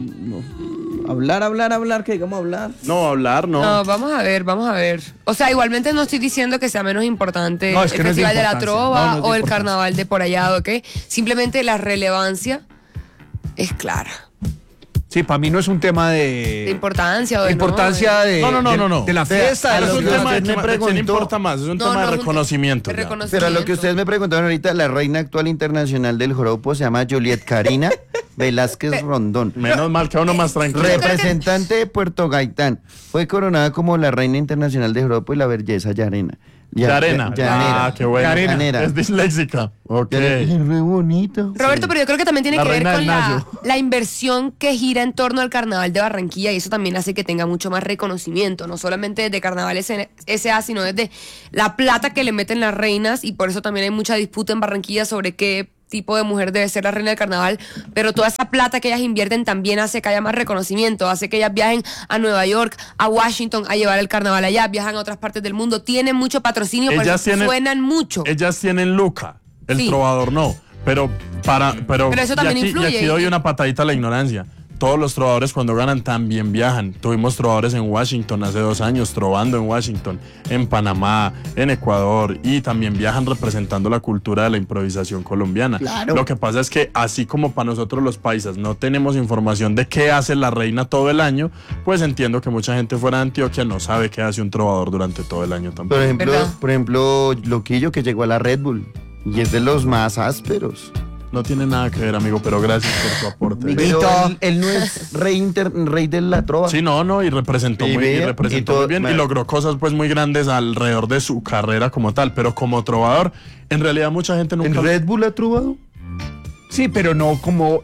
Hablar, que digamos hablar. No, hablar, no. No, vamos a ver, vamos a ver. O sea, igualmente no estoy diciendo que sea menos importante No, es que el no es de Festival de la importancia. Trova No, no es de o el importancia. Carnaval de por allá, ¿ok? Simplemente la relevancia es clara. Sí, para mí no es un tema De de importancia o de importancia de, No. de la Vea, fiesta. a de Es lo un que tema usted de me quién preguntó. importa más, es un tema de reconocimiento. ya. Pero a lo que ustedes me preguntaron ahorita, la reina actual internacional del joropo se llama Juliet Karina Velázquez Rondón. Menos mal que uno más tranquilo. Representante de Puerto Gaitán. Fue coronada como la reina internacional de joropo y la belleza llanera. Llanera. Llanera. Ah, qué bueno. Llanera. Es disléxica. Ok. Es re bonito. Roberto, pero yo creo que también tiene La que ver reina con del la, Nayo. la inversión que gira en torno al Carnaval de Barranquilla y eso también hace que tenga mucho más reconocimiento, no solamente desde Carnaval S.A., sino desde la plata que le meten las reinas y por eso también hay mucha disputa en Barranquilla sobre qué tipo de mujer debe ser la reina del carnaval, pero toda esa plata que ellas invierten también hace que haya más reconocimiento, hace que ellas viajen a Nueva York, a Washington a llevar el carnaval allá, viajan a otras partes del mundo, tienen mucho patrocinio, por Ellas eso tienen- suenan mucho. Ellas tienen Luca, el Sí. trovador no. Pero eso también y aquí, influye. y aquí doy una patadita a la ignorancia. Todos los trovadores cuando ganan también viajan. Tuvimos trovadores en Washington hace 2 años, trovando en Washington, en Panamá, en Ecuador, y también viajan representando la cultura de la improvisación colombiana. Claro. Lo que pasa es que así como para nosotros los paisas no tenemos información de qué hace la reina todo el año, pues entiendo que mucha gente fuera de Antioquia no sabe qué hace un trovador durante todo el año tampoco. ¿Verdad? Por ejemplo, Loquillo que llegó a la Red Bull y es de los más ásperos. No tiene nada que ver, amigo, pero gracias por tu aporte. Miguel. Pero él no es rey de la trova. Sí, no, y representó, Y muy, vea, y representó y todo- muy bien y logró cosas pues muy grandes alrededor de su carrera como tal, pero como trovador, en realidad mucha gente ¿En nunca... Red Bull ha trovado? Sí, pero no como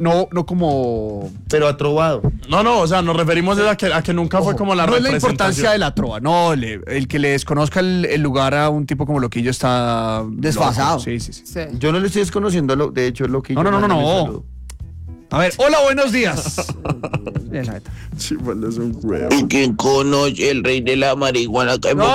Pero ha trovado. No, o sea, nos referimos a que nunca fue como la no es la representación. importancia de la trova, no, el que le desconozca el lugar a un tipo como Loquillo está Desfasado. loco. Sí. Sí. Yo no le estoy desconociendo, de hecho, Loquillo. No. mándame un saludo. A ver, hola, buenos días. Esa neta. Sí, bueno, es un huevo. ¿Y quién conoce el rey de la marihuana acá en No.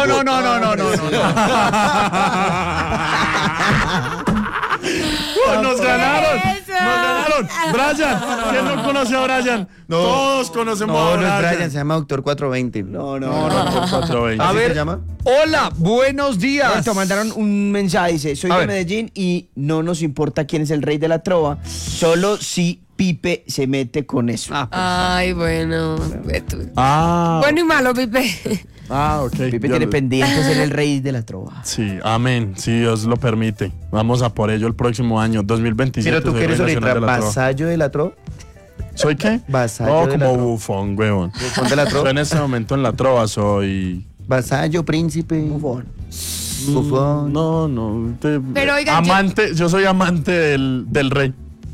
¡Nos ganaron! Eso. ¡Nos ganaron! ¡Brian! ¿Quién no conoce a Brian? Todos conocemos No, a no es Brian. Brian, se llama Doctor 420. No, 420. A ¿Así ver, se llama? hola, buenos días. Roberto, mandaron un mensaje, dice, soy A de ver. Medellín y no nos importa quién es el rey de la trova, solo si Pipe se mete con eso. Ay, bueno. Ah, Bueno y malo, Pipe. ok. Pipe Yo tiene lo- pendiente ser el rey de la trova. Sí, amén. Si Dios lo permite. Vamos a por ello el próximo año, 2027. Pero tú soy que eres rey ahorita nacional de la trova. vasallo de la trova. ¿Soy qué? Vasallo No, de la como trova. bufón, huevón. Bufón de la trova. Yo en este momento en la trova soy... Vasallo, príncipe. Bufón. Bufón. No. Pero, oigan, amante, yo soy amante del rey.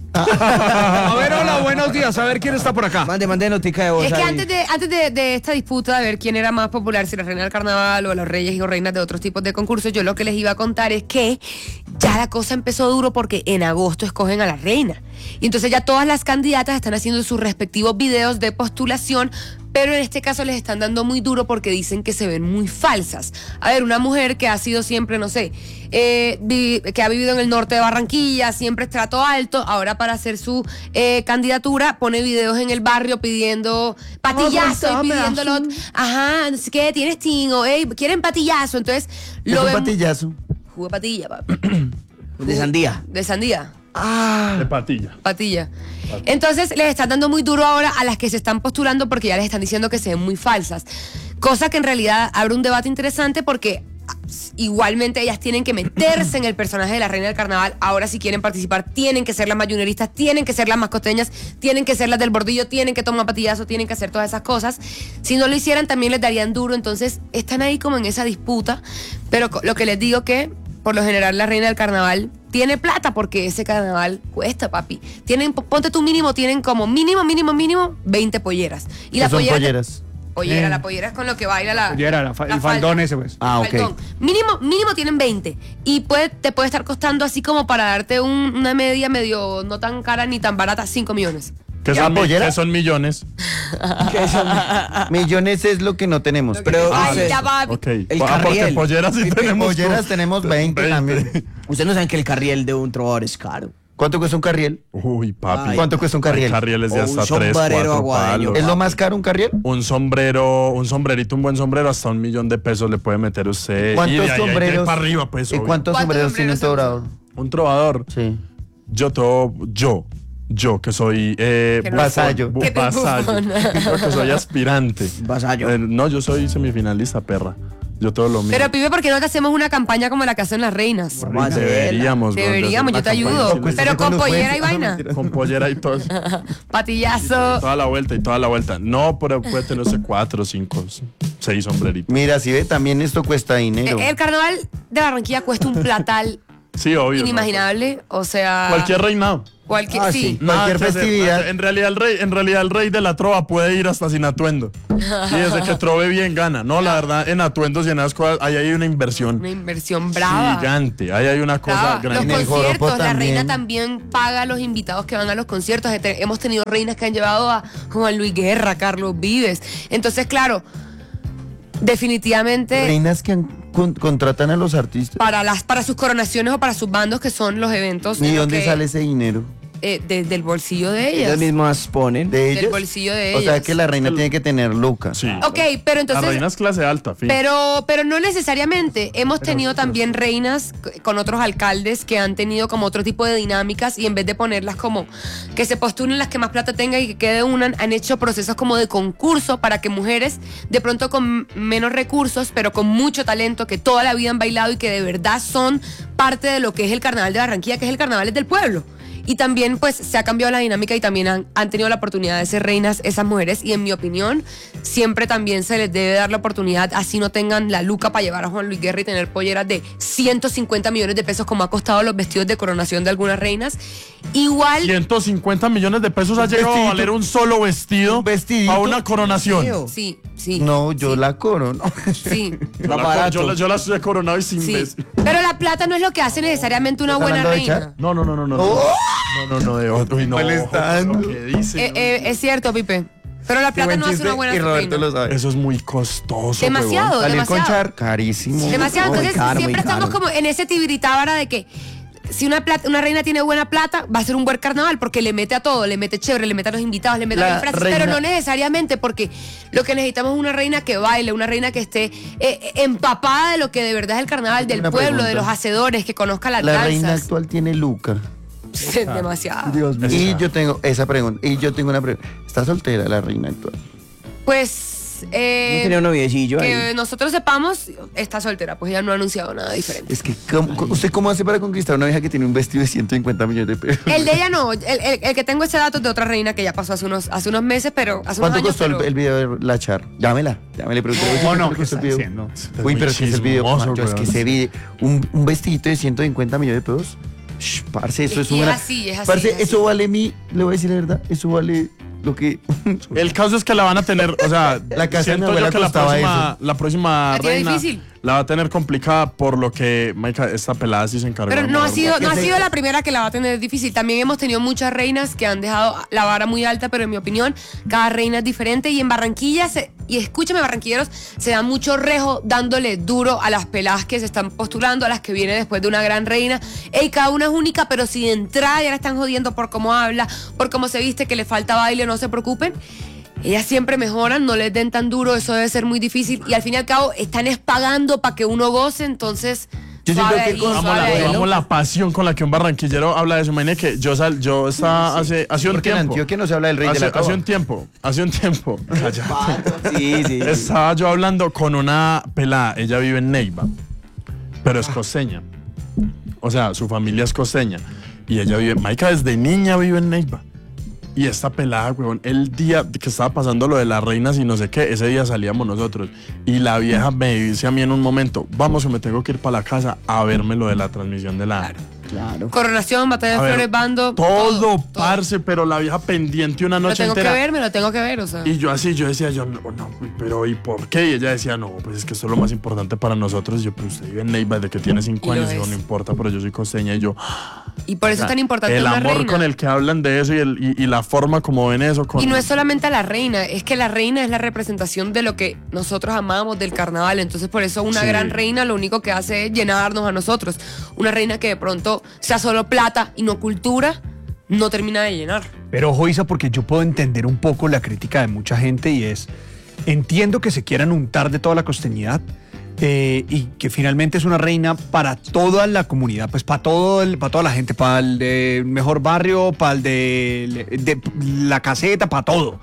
A ver, hola, buenos días. A ver quién está por acá. Mande notica de voz. Es que ahí. antes de esta disputa de ver quién era más popular, si la reina del carnaval o los reyes o reinas de otros tipos de concursos, yo lo que les iba a contar es que ya la cosa empezó duro porque en agosto escogen a la reina. Y entonces ya todas las candidatas están haciendo sus respectivos videos de postulación, pero en este caso les están dando muy duro porque dicen que se ven muy falsas. A ver, una mujer que ha sido siempre, no sé, que ha vivido en el norte de Barranquilla, siempre estrato alto, ahora para hacer su candidatura pone videos en el barrio pidiendo patillazo y pidiéndolo, ajá, no sé qué, tienes tingo, quieren patillazo, entonces Es lo un ven. patillazo. Jugo de patilla, papi. De sandía. De sandía. De patilla. Patilla. Entonces les están dando muy duro ahora a las que se están postulando porque ya les están diciendo que se ven muy falsas. Cosa que en realidad abre un debate interesante porque igualmente ellas tienen que meterse en el personaje de la reina del carnaval. Ahora si quieren participar tienen que ser las más junioristas, tienen que ser las más costeñas, tienen que ser las del bordillo, tienen que tomar patillazo, tienen que hacer todas esas cosas. Si no lo hicieran también les darían duro. Entonces están ahí como en esa disputa. Pero lo que les digo que por lo general la reina del carnaval tiene plata porque ese carnaval cuesta, papi. Ponte tu mínimo, tienen como mínimo 20 polleras. Y ¿Qué son polleras? Pollera, la pollera es con lo que baila la... Pollera, el falda. faldón ese, pues. Ah, ok. Faldón. Mínimo tienen 20. Y te puede estar costando así como para darte una media medio no tan cara ni tan barata, 5 millones. ¿Qué ¿Ya, son, pollera? ¿Qué son millones? Millones es lo que no tenemos. Pero Ay, ustedes- ya va. Ok. El Porque carriel. polleras sí tenemos. Polleras tenemos 20 también. Ustedes no saben que el carriel de un trovador es caro. ¿Cuánto cuesta un carriel? Uy, papi. Ay. ¿Cuánto cuesta un carriel? Hay carrieles de O un hasta 3, sombrero 4 aguadeño. palos. ¿Es lo más caro un carriel? Un sombrerito, un buen sombrero, hasta $1.000.000 le puede meter usted. Y ¿Cuántos de ahí hay que ir sombreros? para arriba, pues. ¿Y obvio. cuántos ¿Cuántos sombreros tiene un sombreros se trovador? Un trovador. Sí. Yo que soy no- Vasallo. Que te vasallo. bufón. Yo que soy aspirante. Vasallo. No, yo soy semifinalista, perra. Yo todo lo mío. Pero Pipe, ¿por qué no te hacemos una campaña como la que hacen las reinas? Vamos a hacerla. Deberíamos. Deberíamos, yo te ayudo. Pues, Pero sí, con con los pollera y puentes. vaina. Con pollera y todo. Patillazo. Toda la vuelta y toda la vuelta. No, pero puede tenerse 4, 5, 6 sombreritos. Mira, si ve, también esto cuesta dinero. El carnaval de Barranquilla cuesta un platal Sí, obvio. inimaginable. O sea. Cualquier reinado. Ah, sí. sí. Cualquier que hacer. festividad. En realidad el rey de la trova puede ir hasta sin atuendo. Y desde que trove bien gana. No, la verdad, en atuendos y en esas cosas, ahí hay una inversión Una inversión brava. gigante. Ahí hay una cosa Brava. Los grande. En el conciertos, joropo la reina también. también paga a los invitados que van a los conciertos. Hemos tenido reinas que han llevado a Juan Luis Guerra, a Carlos Vives. Entonces, claro, definitivamente Reinas que contratan a los artistas. para sus coronaciones o para sus bandos, que son los eventos ¿Y en los dónde que, sale ese dinero? del bolsillo de ellas. Ellas mismas ponen. ¿De Del ellas? bolsillo de O sea ellas. que la reina tiene que tener lucas. Sí. Ok, pero La entonces. reina es clase alta, fin. Pero no necesariamente. Hemos tenido también reinas con otros alcaldes que han tenido como otro tipo de dinámicas, y en vez de ponerlas como que se postulen las que más plata tengan y que quede una, han hecho procesos como de concurso para que mujeres de pronto con menos recursos, pero con mucho talento, que toda la vida han bailado y que de verdad son parte de lo que es el carnaval de Barranquilla, que es el carnaval del pueblo. Y también pues se ha cambiado la dinámica y también han tenido la oportunidad de ser reinas esas mujeres, y en mi opinión siempre también se les debe dar la oportunidad, así no tengan la luca para llevar a Juan Luis Guerra y tener polleras de 150 millones de pesos como ha costado los vestidos de coronación de algunas reinas. Igual 150 millones de pesos ha llegado a vestidito. valer un solo vestido Un vestidito. a una coronación. sí, sí. No, yo la corono. Sí. Yo la estoy coronado y sin Sí. vestido. Pero la plata no es lo que hace necesariamente una ¿Estás buena hablando de reina. Char? No. Oh. Uy, no. Molestando. Lo que dice, Es cierto, Pipe. Pero la plata no hace una buena Y Roberto reina. lo sabe. eso es muy costoso. Demasiado. huevón. Salir con demasiado. Char, carísimo. Demasiado. Muy Entonces caro, siempre muy caro. estamos como en ese tibiritábara de que si una reina tiene buena plata, va a ser un buen carnaval porque le mete a todo, le mete chévere, le mete a los invitados, le mete a La los disfraces, reina- pero no necesariamente, porque lo que necesitamos es una reina que baile, una reina que esté empapada de lo que de verdad es el carnaval, del Una pueblo, pregunta. de los hacedores, que conozca las La reina danzas. actual tiene luca. Demasiado. Dios mío. Y yo tengo esa pregunta. Y yo tengo una pregunta. ¿Está soltera la reina actual? Pues No tenía un noviecillo que ahí. nosotros sepamos, está soltera, pues ella no ha anunciado nada diferente. Es que, ¿usted cómo hace para conquistar a una vieja que tiene un vestido de 150 millones de pesos? El de ella no, el que tengo ese dato es de otra reina que ya pasó hace unos meses, pero hace unos ¿Cuánto años. costó pero- el video de la Char? Llámela, pregunto. No, no, ¿cuánto ¿qué costó está el video? diciendo? Uy, pero que es el video. Chismoso, Macho, es que weón. ese video, un vestidito de 150 millones de pesos. Parce, eso Es es que una. es así, es así, Parce, es así. eso vale le voy a decir la verdad, eso vale lo que. El caso es que la van a tener, o sea, La casa de siento mi abuela yo que costaba la próxima La tiene reina difícil. la va a tener complicada, por lo que Maika, esta pelada sí se encargó. Pero de no ha mover sido, bastante. no ha sido la primera que la va a tener difícil. También hemos tenido muchas reinas que han dejado la vara muy alta, pero en mi opinión, cada reina es diferente. Y en Barranquilla, y escúchame, barranquilleros, se da mucho rejo dándole duro a las peladas que se están postulando, a las que vienen después de una gran reina. Ey, cada una es única, pero si de entrada ya la están jodiendo por cómo habla, por cómo se viste, que le falta baile, no se preocupen. Ellas siempre mejoran, no les den tan duro, eso debe ser muy difícil. Y al fin y al cabo, están pagando para que uno goce, entonces. Yo siento suave que ahí, con- suave Vamos ahí. la pasión con la que un barranquillero habla de eso. Imagínate que yo estaba hace un Porque en tiempo. Antioquia no se habla del rey de la Hace trova. un tiempo. Cállate. Sí. Estaba yo hablando con una pelada, ella vive en Neiva, pero es costeña. O sea, su familia es costeña. Y ella vive, Maika desde niña vive en Neiva. Y esta pelada, huevón, el día que estaba pasando lo de las reinas y no sé qué, ese día salíamos nosotros. Y la vieja me dice a mí en un momento, vamos que me tengo que ir para la casa a verme lo de la transmisión de la... Claro. Coronación, batalla A de ver, flores, bando. Todo, parce, pero la vieja pendiente una Me lo noche tengo entera. me lo tengo que ver, o sea. Y yo decía, no, pero ¿y por qué? Y ella decía, no, pues es que esto es lo más importante para nosotros. Y yo, pues usted vive en Neiva desde que tiene 5 Y lo años. Y digo, es. no importa, pero yo soy costeña. Y yo, Y por eso es tan importante el una amor reina. con el que hablan de eso y la forma como ven eso. Y no es solamente a la reina, es que la reina es la representación de lo que nosotros amamos del carnaval. Entonces, por eso una Sí. gran reina lo único que hace es llenarnos a nosotros. Una reina que de pronto sea solo plata y no cultura, no termina de llenar. Pero ojo, Isa, porque yo puedo entender un poco la crítica de mucha gente y es, entiendo que se quieran untar de toda la costeñidad, y que finalmente es una reina para toda la comunidad, pues para toda la gente, para el de mejor barrio, para el de la caseta, para todo.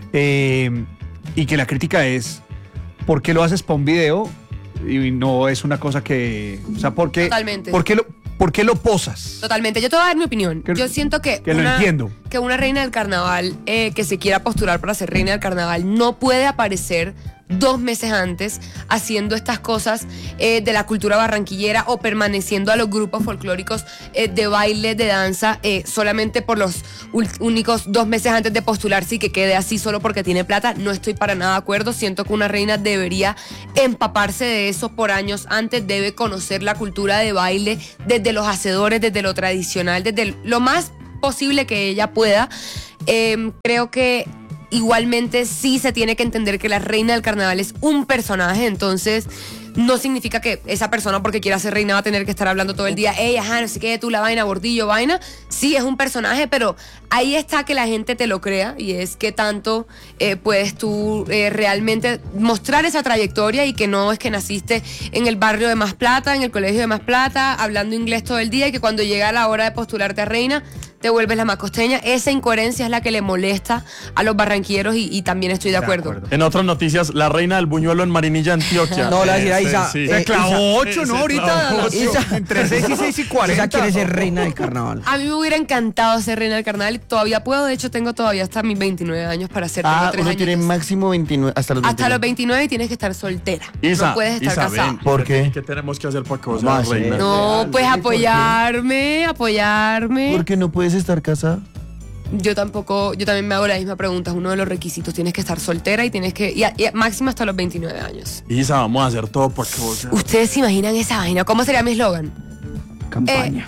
Y que la crítica es, ¿por qué lo haces para un video? Y no es una cosa que... O sea, ¿por qué, Totalmente. ¿por qué lo posas? Totalmente. Yo te voy a dar mi opinión. Yo siento que lo entiendo. Que una reina del carnaval que se quiera postular para ser reina del carnaval no puede aparecer 2 meses antes haciendo estas cosas de la cultura barranquillera o permaneciendo a los grupos folclóricos de baile, de danza, solamente por los únicos 2 meses antes de postularse y que quede así solo porque tiene plata. No estoy para nada de acuerdo. Siento que una reina debería empaparse de eso por años antes, debe conocer la cultura de baile desde los hacedores, desde lo tradicional, desde lo más posible que ella pueda. Creo que igualmente sí se tiene que entender que la reina del carnaval es un personaje, entonces no significa que esa persona porque quiera ser reina va a tener que estar hablando todo el día, ey, ajá, no sé qué, tú la vaina, gordillo, vaina. Sí, es un personaje, pero ahí está que la gente te lo crea y es que tanto puedes tú realmente mostrar esa trayectoria y que no es que naciste en el barrio de Más Plata, en el colegio de Más Plata, hablando inglés todo el día y que cuando llega la hora de postularte a reina te vuelves la más costeña. Esa incoherencia es la que le molesta a los barranquilleros y también estoy de acuerdo. En otras noticias, la reina del buñuelo en Marinilla, Antioquia. No, le voy a decir a Isa. Sí. Se clavó Isa, 8, ¿no? Ahorita. Isa. Entre 6 y 6 y 40. Isa quiere ser reina del carnaval. A mí me hubiera encantado ser reina del carnaval y todavía puedo, de hecho tengo todavía hasta mis 29 años para ser. Tengo 3 uno tiene añitos. máximo 29, hasta los 29. Hasta los 29 y tienes que estar soltera. Isa, no puedes estar Isa, casada. ven, ¿Por qué? ¿Qué tenemos que hacer para que vos Vamos seas a hacer. reina? No, pues apoyarme. ¿Por qué no puedes estar casada? Yo también me hago la misma pregunta. Es uno de los requisitos. Tienes que estar soltera y tienes que. Y máximo hasta los 29 años. Isa, vamos a hacer todo para que vos seas. ¿Ustedes se imaginan esa vaina? ¿Cómo sería mi eslogan? Campaña.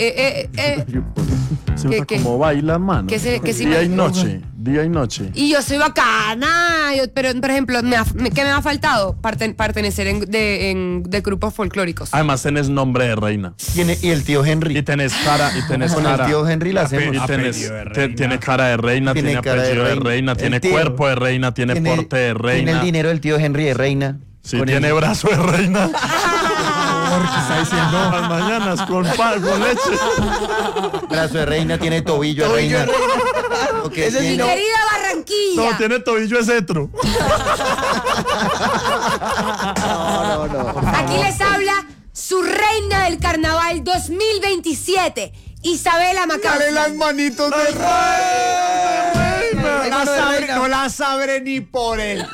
Siempre ¿Qué? como baila, mano. ¿Qué se Día y imagina? noche, día y noche. Y yo soy bacana. Pero, por ejemplo, ¿qué me ha faltado? Pertenecer de grupos folclóricos. Además tenés nombre de reina. Y el tío Henry. Y tenés cara, Con el tío Henry la hacemos. Y tiene cara de reina, Tiene tiene cara de apellido de reina. reina, El tiene tío cuerpo de reina, tiene porte de Tiene el reina. dinero del tío Henry de reina. Sí, Con tiene el- brazo de reina. Porque está diciendo las mañanas con leche. brazo de reina, tiene tobillo de reina. Ok, Ese sí tiene- no. Querida Barranquilla. No, tiene tobillo de cetro. Aquí les habla su reina del carnaval 2027, Isabela Macaulay. manitos de no las abre ni por él.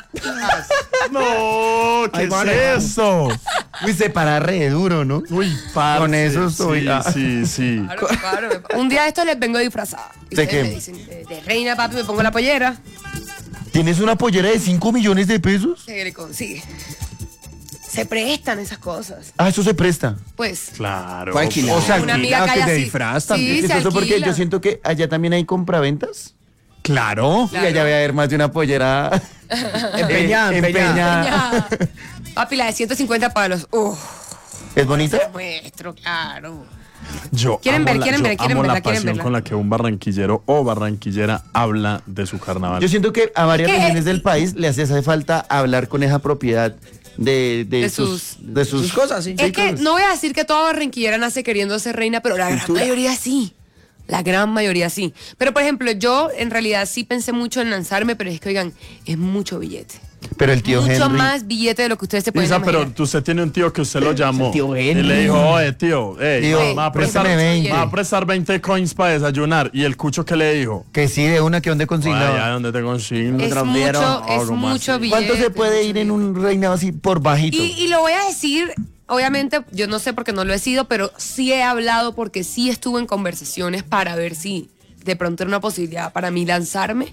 No, ¿qué es eso? Uy, se para re duro, ¿no? Uy, parce. Con eso estoy- Sí. Claro. Un día de esto les vengo disfrazada. Y ¿De ustedes qué? me dicen, de reina, papi, me pongo la pollera. ¿Tienes una pollera de 5 millones de pesos? Se le consigue. Se prestan esas cosas. Ah, eso se presta. Pues, Claro. Fue alquilado. O sea, una amiga alquila, que que haya de así- disfraz Sí, también. se Chistoso porque alquila. yo siento que allá también hay compraventas. Claro. Claro. Y allá voy a haber más de una pollera Empeñada. ya. Papi, la de 150 palos. ¿Es bonita? Muestro, claro. Yo ¿Quieren amo ver, la- quieren yo ver, quieren amo verla, la quieren pasión verla? con la que un barranquillero o barranquillera habla de su carnaval. Yo siento que a varias ¿Qué? regiones del país le hace falta hablar con esa propiedad de sus Sus cosas, sí. Es que no voy a decir que toda barranquillera nace queriendo ser reina, pero la gran Cultura. mayoría sí. La gran mayoría sí. Pero, por ejemplo, yo en realidad sí pensé mucho en lanzarme, pero es que, oigan, es mucho billete. Pero el tío Mucho Henry. más billete de lo que ustedes se pueden Isa, pero imaginar. usted tiene un tío que usted lo llamó tío y Henry. le dijo, oye, tío, Tío, me va a prestar, préstame 20. me va a prestar 20 coins para desayunar. Y el cucho que le dijo, Que sí, de una que donde ay, consignaba. ¿a dónde te consigno? Es mucho billete. ¿Cuánto se puede ir en un reinado así por bajito? Y lo voy a decir, obviamente, yo no sé porque no lo he sido, pero sí he hablado porque sí estuve en conversaciones para ver si de pronto era una posibilidad para mí lanzarme.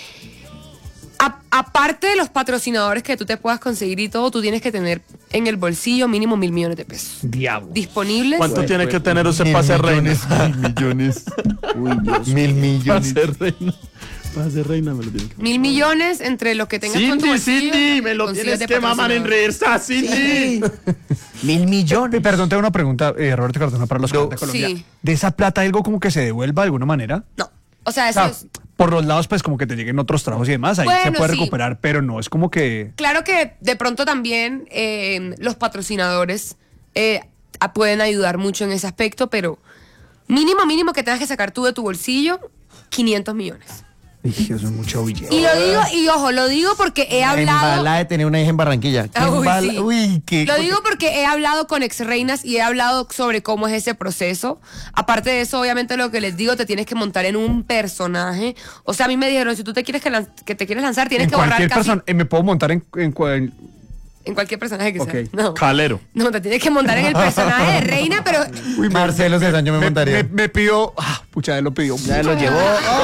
Aparte de los patrocinadores que tú te puedas conseguir y todo, tú tienes que tener en el bolsillo mínimo 1.000 millones de pesos. Diablo. Disponibles. ¿Cuánto tiene que tener usted Mil para ser reina? millones, 1.000 millones. Mil Para millones. ser reina. Para ser reina me lo tiene que 1.000 millones entre lo que tengas con tu bolsillo. Cindy, me lo consigues tienes de que mamar en patrocinador. reversa, Cindy. 1.000 millones. Perdón, tengo una pregunta, Roberto Cardona, para los que No. van de Colombia. Sí. ¿De esa plata algo como que se devuelva de alguna manera? No. O sea, O eso sea, es... por los lados, pues como que te lleguen otros trabajos y demás, ahí se Bueno, puede sí. recuperar, pero no es como que... Claro que de pronto también los patrocinadores pueden ayudar mucho en ese aspecto, pero mínimo que tengas que sacar tú de tu bolsillo 500 millones. Eso es mucho billete. Y lo digo, y ojo, lo digo porque he hablado... Embala de tener una hija en Barranquilla. ¿Qué Ah, uy, embala? sí. Uy, qué... Lo digo porque he hablado con ex reinas y he hablado sobre cómo es ese proceso. Aparte de eso, obviamente lo que les digo, te tienes que montar en un personaje. O sea, a mí me dijeron, si tú te quieres que te quieres lanzar, tienes En que borrar cualquier casi persona, me puedo montar en cualquier personaje que Ok. sea. No. Calero. No, te tienes que montar en el personaje de reina, pero Uy, Marcelo Cezanne, yo me montaría. me pidió, pucha, él lo pidió. Ya lo llevó.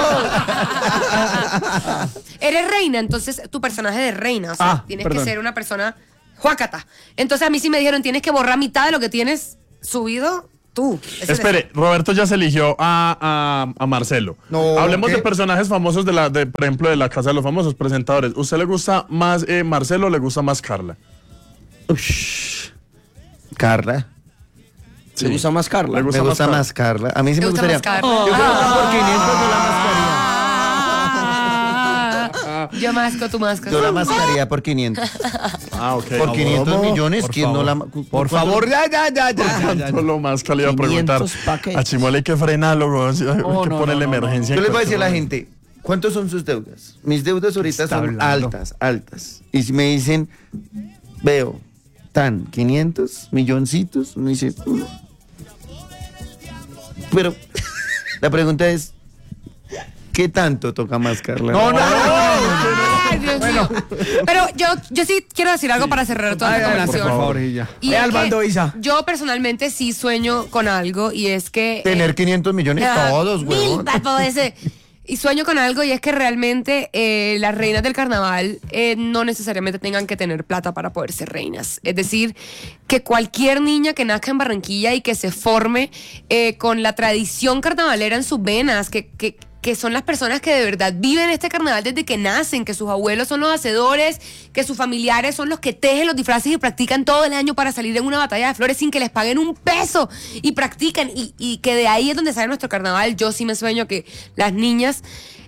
eres reina, entonces tu personaje de reina, o sea, tienes perdón. que ser una persona juácata. Entonces a mí sí me dijeron, tienes que borrar mitad de lo que tienes subido tú. Ese Espere, Roberto ya se eligió a Marcelo. No, Hablemos ¿qué? de personajes famosos por ejemplo, de la Casa de los Famosos, presentadores. ¿Usted le gusta más Marcelo o le gusta más Carla? Ush. Carla. ¿Le gusta más Carla? Le Me gusta más Carla. A mí sí ¿Te me gusta gustaría. más Carla? Yo creo que por 500 yo la mascaría. Yo masco, tú mascas. Yo la mascaría por 500. Ah, ok. Por 500 millones, Por ¿quién no favor. la... Por favor, ya. ¿Cuánto lo más que le iba a preguntar? 500 paquetes. A Chimole hay que frenarlo, hay que ponerle emergencia. Yo les voy a en decir a la cualquier gente, ¿cuántos son sus deudas? Mis deudas ahorita Está son hablando. altas. Y si me dicen, veo, 500 milloncitos, me dice, pero la pregunta es, ¿qué tanto toca más, Carla? Ay, Dios mío. Pero yo sí quiero decir algo para cerrar toda esta Adelante, por conversación. favor, y ya. Y Ve es al bando, que Isa. yo personalmente sí sueño con algo y es que... Tener 500 millones todos, güey. huevón. Y sueño con algo y es que realmente las reinas del carnaval no necesariamente tengan que tener plata para poder ser reinas. Es decir, que cualquier niña que nazca en Barranquilla y que se forme con la tradición carnavalera en sus venas, que son las personas que de verdad viven este carnaval desde que nacen, que sus abuelos son los hacedores, que sus familiares son los que tejen los disfraces y practican todo el año para salir en una batalla de flores sin que les paguen un peso y practican y que de ahí es donde sale nuestro carnaval. Yo sí me sueño que las niñas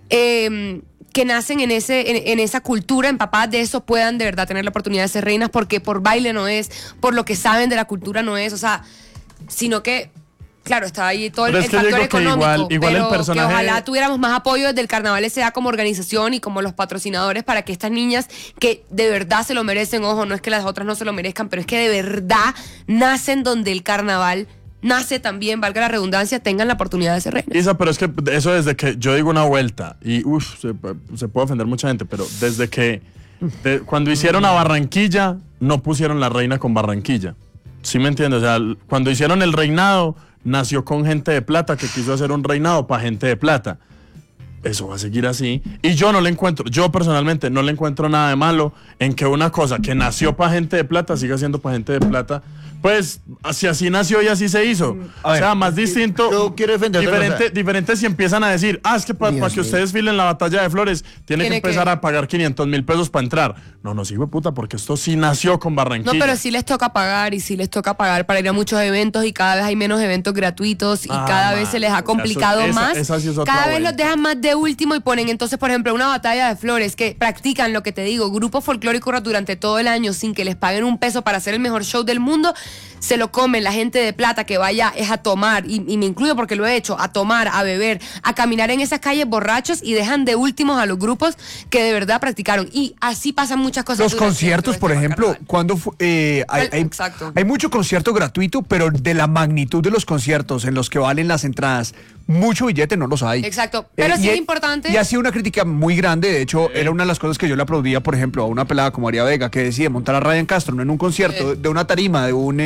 que nacen en esa cultura, empapadas de eso, puedan de verdad tener la oportunidad de ser reinas, porque por baile no es, por lo que saben de la cultura no es, o sea, sino que claro, está ahí todo Pero el es que yo factor digo que económico, igual el pero personaje- que ojalá tuviéramos más apoyo desde el carnaval S.A. como organización y como los patrocinadores para que estas niñas que de verdad se lo merecen, ojo, no es que las otras no se lo merezcan, pero es que de verdad nacen donde el carnaval nace también, valga la redundancia, tengan la oportunidad de ser reinas. Isa, pero es que eso desde que yo digo una vuelta y se puede ofender mucha gente, pero desde que cuando hicieron a Barranquilla no pusieron la reina con Barranquilla. ¿Sí me entiendes? O sea, cuando hicieron el reinado nació con gente de plata que quiso hacer un reinado para gente de plata. Eso va a seguir así. Y yo personalmente no le encuentro nada de malo en que una cosa que nació para gente de plata siga siendo para gente de plata. Pues así nació y así se hizo. A ver, o sea, más distinto. yo quiero defender otra cosa. Diferente si empiezan a decir, es que para que ustedes filen la batalla de flores, tiene que empezar a pagar 500,000 pesos para entrar. No, sí, puta, porque esto sí nació con Barranquilla. No, pero sí les toca pagar y sí les toca pagar para ir a muchos eventos y cada vez hay menos eventos gratuitos y cada vez se les ha complicado más. Esa sí es otra Cada vez vuelta. los dejan más de último y ponen entonces, por ejemplo, una batalla de flores que practican lo que te digo, grupos folclóricos durante todo el año sin que les paguen un peso para hacer el mejor show del mundo. Se lo comen la gente de plata que vaya es a tomar, y me incluyo porque lo he hecho, a tomar, a beber, a caminar en esas calles borrachos y dejan de últimos a los grupos que de verdad practicaron. Y así pasan muchas cosas. Los durante conciertos, este por ejemplo, carnaval. cuando Exacto. hay mucho concierto gratuito, pero de la magnitud de los conciertos en los que valen las entradas, mucho billete no los hay. Exacto. Pero sí es importante. Y ha sido una crítica muy grande. De hecho, era una de las cosas que yo le aplaudía, por ejemplo, a una pelada como María Vega, que decide montar a Ryan Castro no en un concierto, de una tarima, de un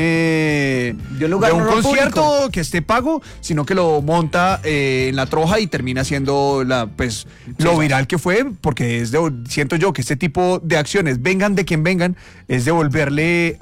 lugar no concierto público. que esté pago, sino que lo monta en la troja y termina siendo lo viral que fue, porque siento yo que este tipo de acciones, vengan de quien vengan, es devolverle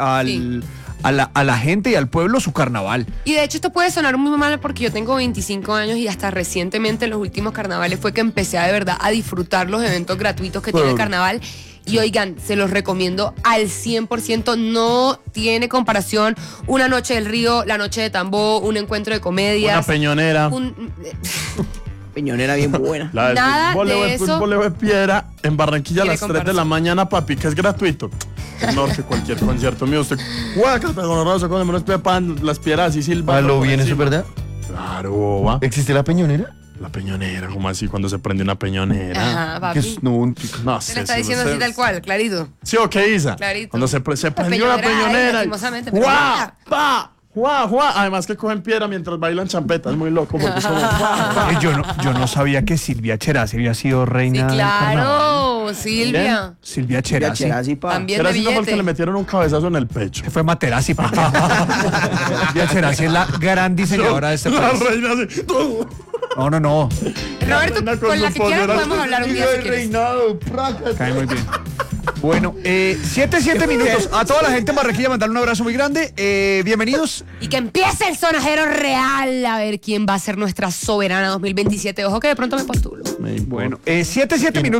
a la gente y al pueblo su carnaval. Y de hecho esto puede sonar muy mal porque yo tengo 25 años y hasta recientemente en los últimos carnavales fue que empecé de verdad a disfrutar los eventos gratuitos que tiene el carnaval. Y oigan, se los recomiendo al 100%, no tiene comparación una noche del río, la noche de Tambó, un encuentro de comedias. Una peñonera. Peñonera bien buena. La del Nada voleo de eso. voleo de piedra en Barranquilla a Quiere las 3 de comparsa. la mañana, papi, que es gratuito. Mejor que cualquier concierto mío. Usted, guaca, con rosa, con unos pan, las piedras así silbando. ¿A lo por bien eso es encima. verdad? Claro, boba. ¿Existe la peñonera? La peñonera, como así cuando se prende una peñonera. Ajá, Que papi. es, no, No Se sé. le está si diciendo no así sé. tal cual, clarito. ¿Sí o qué, Isa? Clarito. Cuando se prendió la peñonera, ay, peñonera. lastimosamente, pero ¡Guau! mira. ¡Pa! ¡Guau! ¡Guau! Además que cogen piedra mientras bailan champeta. Es muy loco porque es como... ¡guau! ¡guau! Yo no sabía que Silvia Cherasi había sido Sí, reina del carnaval. claro, Silvia. Silvia Cherasi. Cherasi, pa. También de Era así no fue el que le billete. metieron un cabezazo en el pecho. Que fue Materazzi, papá. Silvia Cherasi es la gran diseñadora de este La país. reina así... No. Roberto, reina con con la su que quieras pollera. podemos hablar un día si quieres. reinado, praca. Cae muy bien. Bueno, 7 minutos. A toda la gente de Barranquilla mandar un abrazo muy grande. Bienvenidos. Y que empiece el sonajero real a ver quién va a ser nuestra soberana 2027. Ojo que de pronto me postulo. Bueno, 7 minutos.